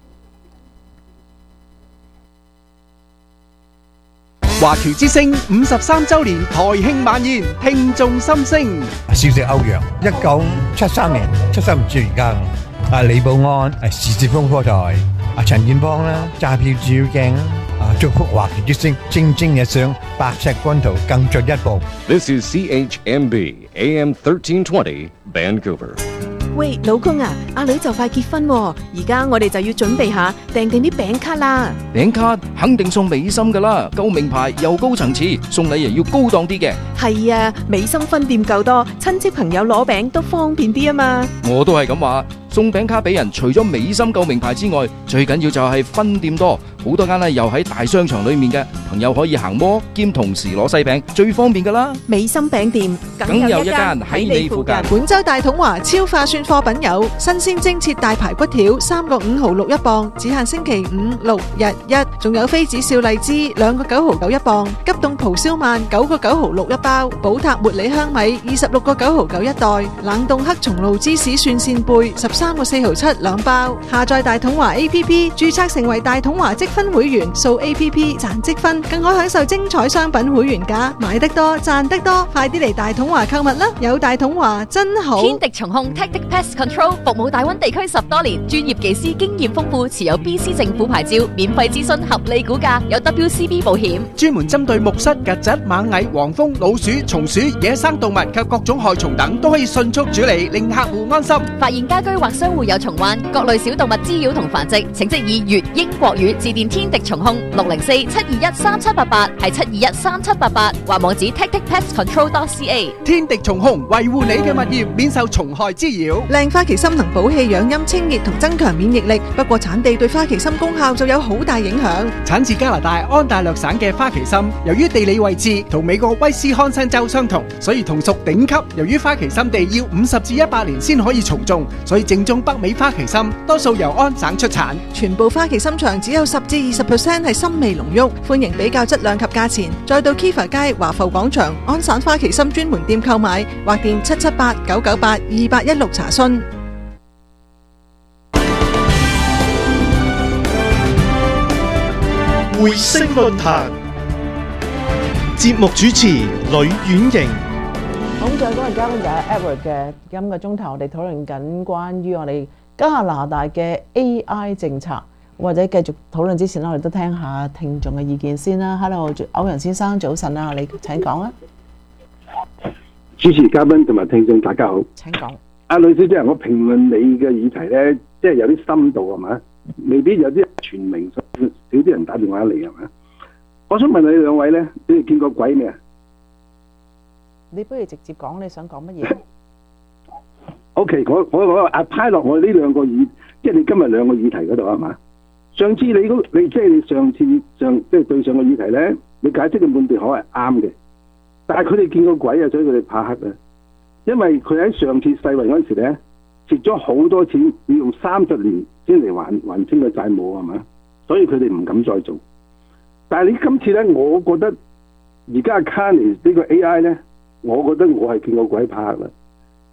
華僑之聲五十三週年台慶晚宴，聽眾心聲。 少食歐陽，一九七三年出生唔住而家。啊，李寶安，啊，時捷風波台，啊，陳建邦啦，揸票照鏡啦。啊！祝福華僑之聲蒸蒸日上，白石軍圖更進一步。 This is C H M B A M thirteen twenty Vancouver。 喂，老公啊，阿女就快結婚喎，而家我哋就要準備下訂定啲餅卡啦。 餅卡肯定送美心噶啦，夠名牌又高層次，送禮又要高檔啲嘅。 係啊，美心分店夠多，親戚朋友攞餅都方便啲啊嘛。 我都係咁話。送餅卡俾人，除咗美心夠名牌之外，最緊要就係分店多，好多間咧又喺大商場裏面嘅朋友可以行摩兼同時攞西餅，最方便噶啦。 美心餅店梗有一間喺你附近。 本州大統華超化算貨品有新鮮蒸切大排骨條，三個五毫六一磅，只限星期五六日一。仲有妃子笑荔枝兩個九毫九一磅，急凍蒲燒鰻九個九毫六一包，寶塔活李香米二十六個九毫九一袋，冷凍黑松露芝士蒜扇貝十三個四毫七兩包。下載大統華 A P P， 註冊成為大統華積分會員，掃 A P P 賺積分，更可享受精彩商品會員價，買得多賺得多，快啲嚟大統華購物啦！有大統華真好。 天敵蟲控 Tactic Pest Control 服務大灣地區十多年，專業技師經驗豐富，持有 B C 政府牌照，免費諮詢，合理估價，有 W C B 保險， 專門針對木虱、曱甴、螞蟻、黃蜂、老鼠、松鼠、野生動物及各種害蟲等，都可以迅速處理，令客戶安心。 發現家居或商戶有蟲患、各類小動物滋擾同繁殖，請即以粵英國語致電天敵蟲控六零四七二一三七八八，係七二一三七八八，或網址 tactic pest control dot c a。 天敵蟲控維護你嘅物業免受蟲害滋擾。 靚花旗參能補氣養陰、清熱同增強免疫力，不過產地對花旗參功效就有好大影響。 產自加拿大安大略省嘅花旗參，由於地理位置同美國威斯康辛州相同，所以同屬頂級。由於花旗參地要五十至一百年先可以重種，所以正宗北美花旗參多數由安省出產。 全部花旗參場只有十至二十 percent 係參味濃郁，歡迎比較質量及價錢。再到 Kiva 街華埠廣場安省花旗參專門店購買，或電七七八九九八二八一六查詢。 匯聲論壇節目主持呂婉瑩。 好，再嗰個嘉賓就係 Edward 嘅。今個鐘頭我哋討論緊關於我哋加拿大嘅 A I 政策，或者繼續討論之前咧，我哋都聽下聽眾嘅意見先啦。Hello，歐陽先生早晨啊，你請講啊。 主持嘉賓同埋聽眾大家好， 請講。 阿呂小姐，我評論你嘅議題咧，即係有啲深度係嘛？未必有啲全明，少啲人打電話嚟係嘛？我想問你兩位咧，你哋見過鬼未啊？ 你不如直接講你想講乜嘢 ？O.K. 我我我阿派落我呢兩個議，即係你今日兩個議題嗰度係嘛？上次你嗰你即係你上次上即係對上個議題咧，你解釋嘅半段可係啱嘅，但係佢哋見過鬼啊，所以佢哋怕黑啊。因為佢喺上次世運嗰陣時咧，蝕咗好多錢，要用三十年先嚟還還清個債務係嘛？所以佢哋唔敢再做。但係你今次咧，我覺得而家 Carney 呢個 A I 咧，我覺得我係見過鬼怕黑啦。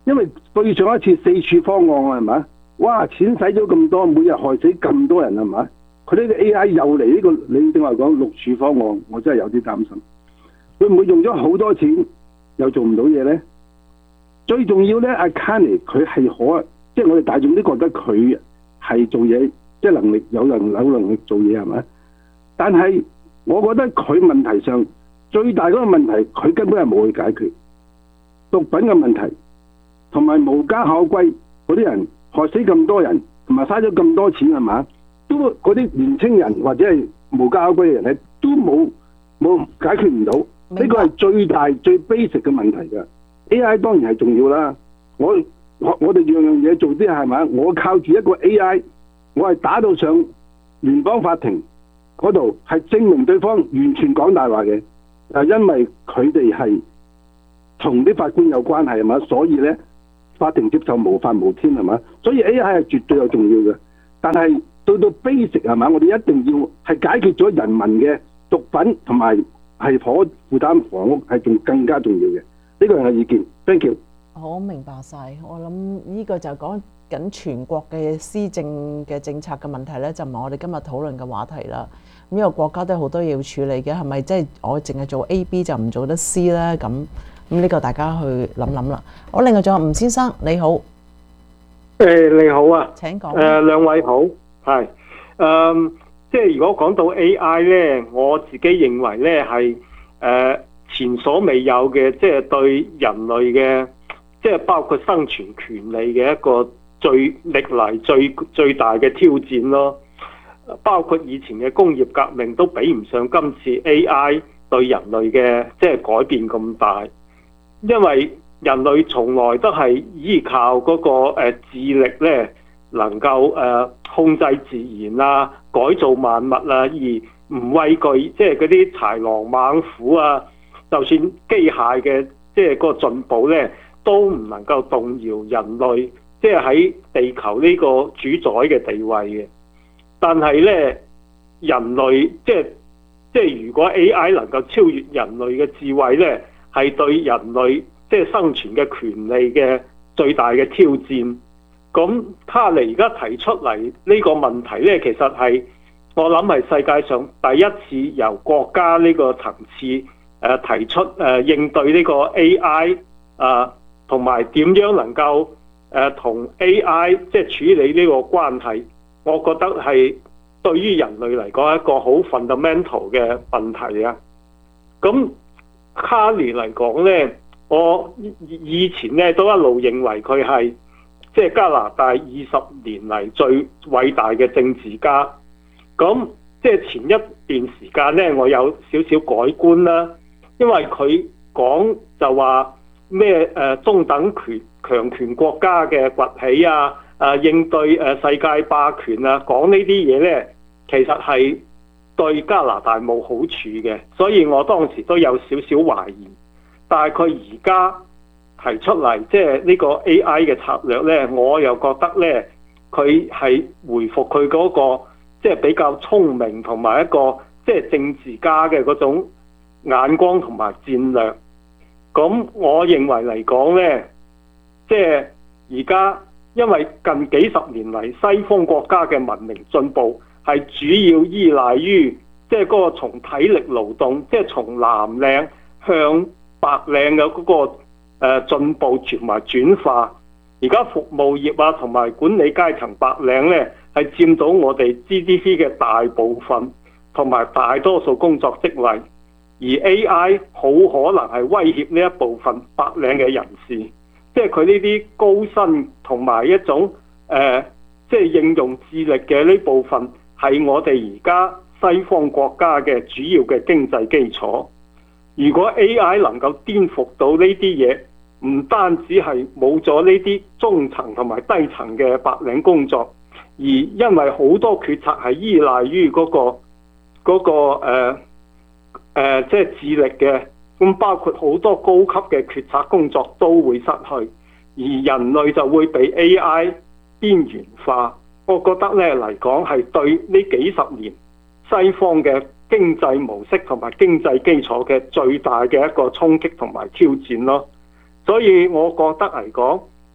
因為對上一次四處方案啊，係嘛？哇！錢使咗咁多，每日害死咁多人係嘛？佢呢個 A I 又嚟呢、這個，你正話講六處方案，我真係有啲擔心。會唔會用咗好多錢又做唔到嘢咧？最重要咧，阿 Carney 佢係可，即係我哋大眾都覺得佢係做嘢，即係能力有能有能力做嘢係咪？但係我覺得佢問題上最大嗰個問題，佢根本係冇去解決毒品嘅問題，同埋無家可歸嗰啲人害死咁多人，同埋嘥咗咁多錢係嘛？都嗰啲年青人或者係無家可歸嘅人咧，都冇冇解決唔到。呢個係最大最 basic 嘅問題㗎。A I 當然係重要啦。我我我哋樣樣嘢做啲係咪？我靠住一個 A I， 我係打到上聯邦法庭嗰度，係證明對方完全講大話嘅。啊，因為佢哋係同啲法官有關係係嘛，所以咧法庭接受無法無天係嘛。所以 A I 係絕對有重要嘅。但係到到 basic 係嘛，我哋一定要係解決咗人民嘅毒品同埋係可負擔房屋係仲更加重要嘅。呢個係我意見。Thank you。 好明白晒。我諗呢個就講緊全國嘅施政嘅政策嘅問題咧，就唔係我哋今日討論嘅話題啦。咁呢個國家都有好多嘢要處理嘅，係咪即係我淨係做 A、B 就唔做得 C 咧？咁咁呢個大家去諗諗啦。好，另外仲有吳先生，你好。 誒你好啊， 請講。 誒兩位好，係誒即係如果講到 A I 咧，我自己認為咧係誒前所未有嘅，即係對人類嘅，即係包括生存權利嘅一個最歷嚟最最大嘅挑戰咯。包括以前嘅工業革命都比唔上今次 A I 對人類嘅即係改變咁大，因為人類從來都係依靠嗰個誒智力咧，能夠誒控制自然啊、改造萬物啊，而唔畏懼即係嗰啲豺狼猛虎啊。就算機械嘅即係個進步咧，都唔能夠動搖人類即係喺地球呢個主宰嘅地位嘅。但係咧，人類即係即係如果 A I 能夠超越人類嘅智慧咧，係對人類即係生存嘅權利嘅最大嘅挑戰。咁卡尼而家提出嚟呢個問題咧，其實係我諗係世界上第一次由國家呢個層次誒、呃、提出誒、呃、應對呢個 A I 啊，同埋點樣能夠誒同、呃、A I 即係處理呢個關係。我覺得係對於人類嚟講係一個好 fundamental 嘅問題啊。咁卡尼嚟講呢，我以前呢都一路認為佢係即係加拿大二十年嚟最偉大嘅政治家。咁即係前一段時間呢，我有少少改觀啦，因為佢講就話咩誒中等權強權國家嘅崛起啊。誒、啊、應對誒世界霸權啊，講呢啲嘢呢，其實係對加拿大冇好處嘅，所以我當時都有少少懷疑。但係佢而家提出嚟，即係呢個 A I 嘅策略呢，我又覺得呢，佢係回復佢嗰個即係比較聰明同埋一個即係政治家嘅嗰種眼光同埋戰略。咁我認為嚟講呢，即係而家。因為近幾十年嚟，西方國家嘅文明進步係主要依賴於即係嗰個從體力勞動，即係從藍領向白領嘅嗰個誒進步同埋轉化。而家服務業啊同埋管理階層白領呢，係佔到我哋 G D P 嘅大部分同埋大多數工作職位，而 A I 好可能係威脅呢一部分白領嘅人士。即係佢呢啲高薪同埋一種誒、呃，即係應用智力嘅呢部分，係我哋而家西方國家嘅主要嘅經濟基礎。如果 A I 能夠顛覆到呢啲嘢，唔單止係冇咗呢啲中層同埋低層嘅白領工作，而因為好多決策係依賴於嗰、嗰個嗰、嗰個誒、呃呃、即係智力嘅。咁包括好多高級嘅決策工作都會失去，而人類就會被 A I 邊緣化。我覺得咧嚟講係對呢幾十年西方嘅經濟模式同埋經濟基礎嘅最大嘅一個衝擊同埋挑戰咯。所以我覺得嚟講，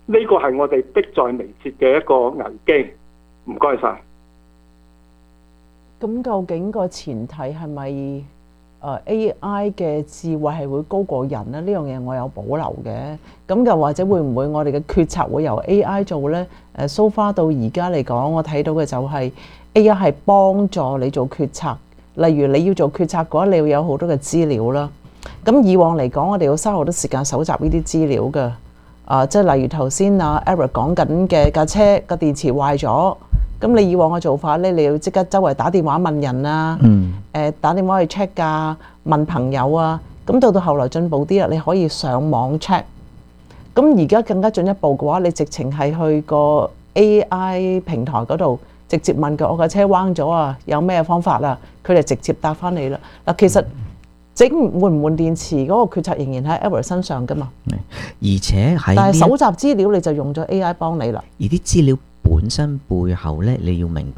呢個係我哋迫在眉睫嘅一個危機。唔該晒。 咁究竟個前提係咪誒 A I 嘅智慧係會高過人咧？呢樣嘢我有保留嘅。咁又或者會唔會我哋嘅決策會由 A I 做呢？誒 so far 到而家嚟講，我睇到嘅就係 A I 係幫助你做決策。例如你要做決策嘅話，你要有好多嘅資料啦。咁以往嚟講，我哋要嘥好多時間搜集呢啲資料嘅。啊，即係例如頭先阿 Eric 講緊嘅架車個電池壞咗。咁你以往嘅做法咧，你要即刻周圍打電話問人啊， 嗯誒打電話去 check 㗎，問朋友啊。咁到到後來進步啲啦，你可以上網 check。咁而家更加進一步嘅話，你直情係去個 A I 平台嗰度直接問佢，我架車彎咗啊，有咩方法啊？佢哋直接答翻你啦。嗱，其實整換唔換電池嗰個決策仍然喺 Edward 身上㗎嘛。 而且喺但係搜集資料你就用咗 A I 幫你啦。 而啲資料本身背後咧，你要明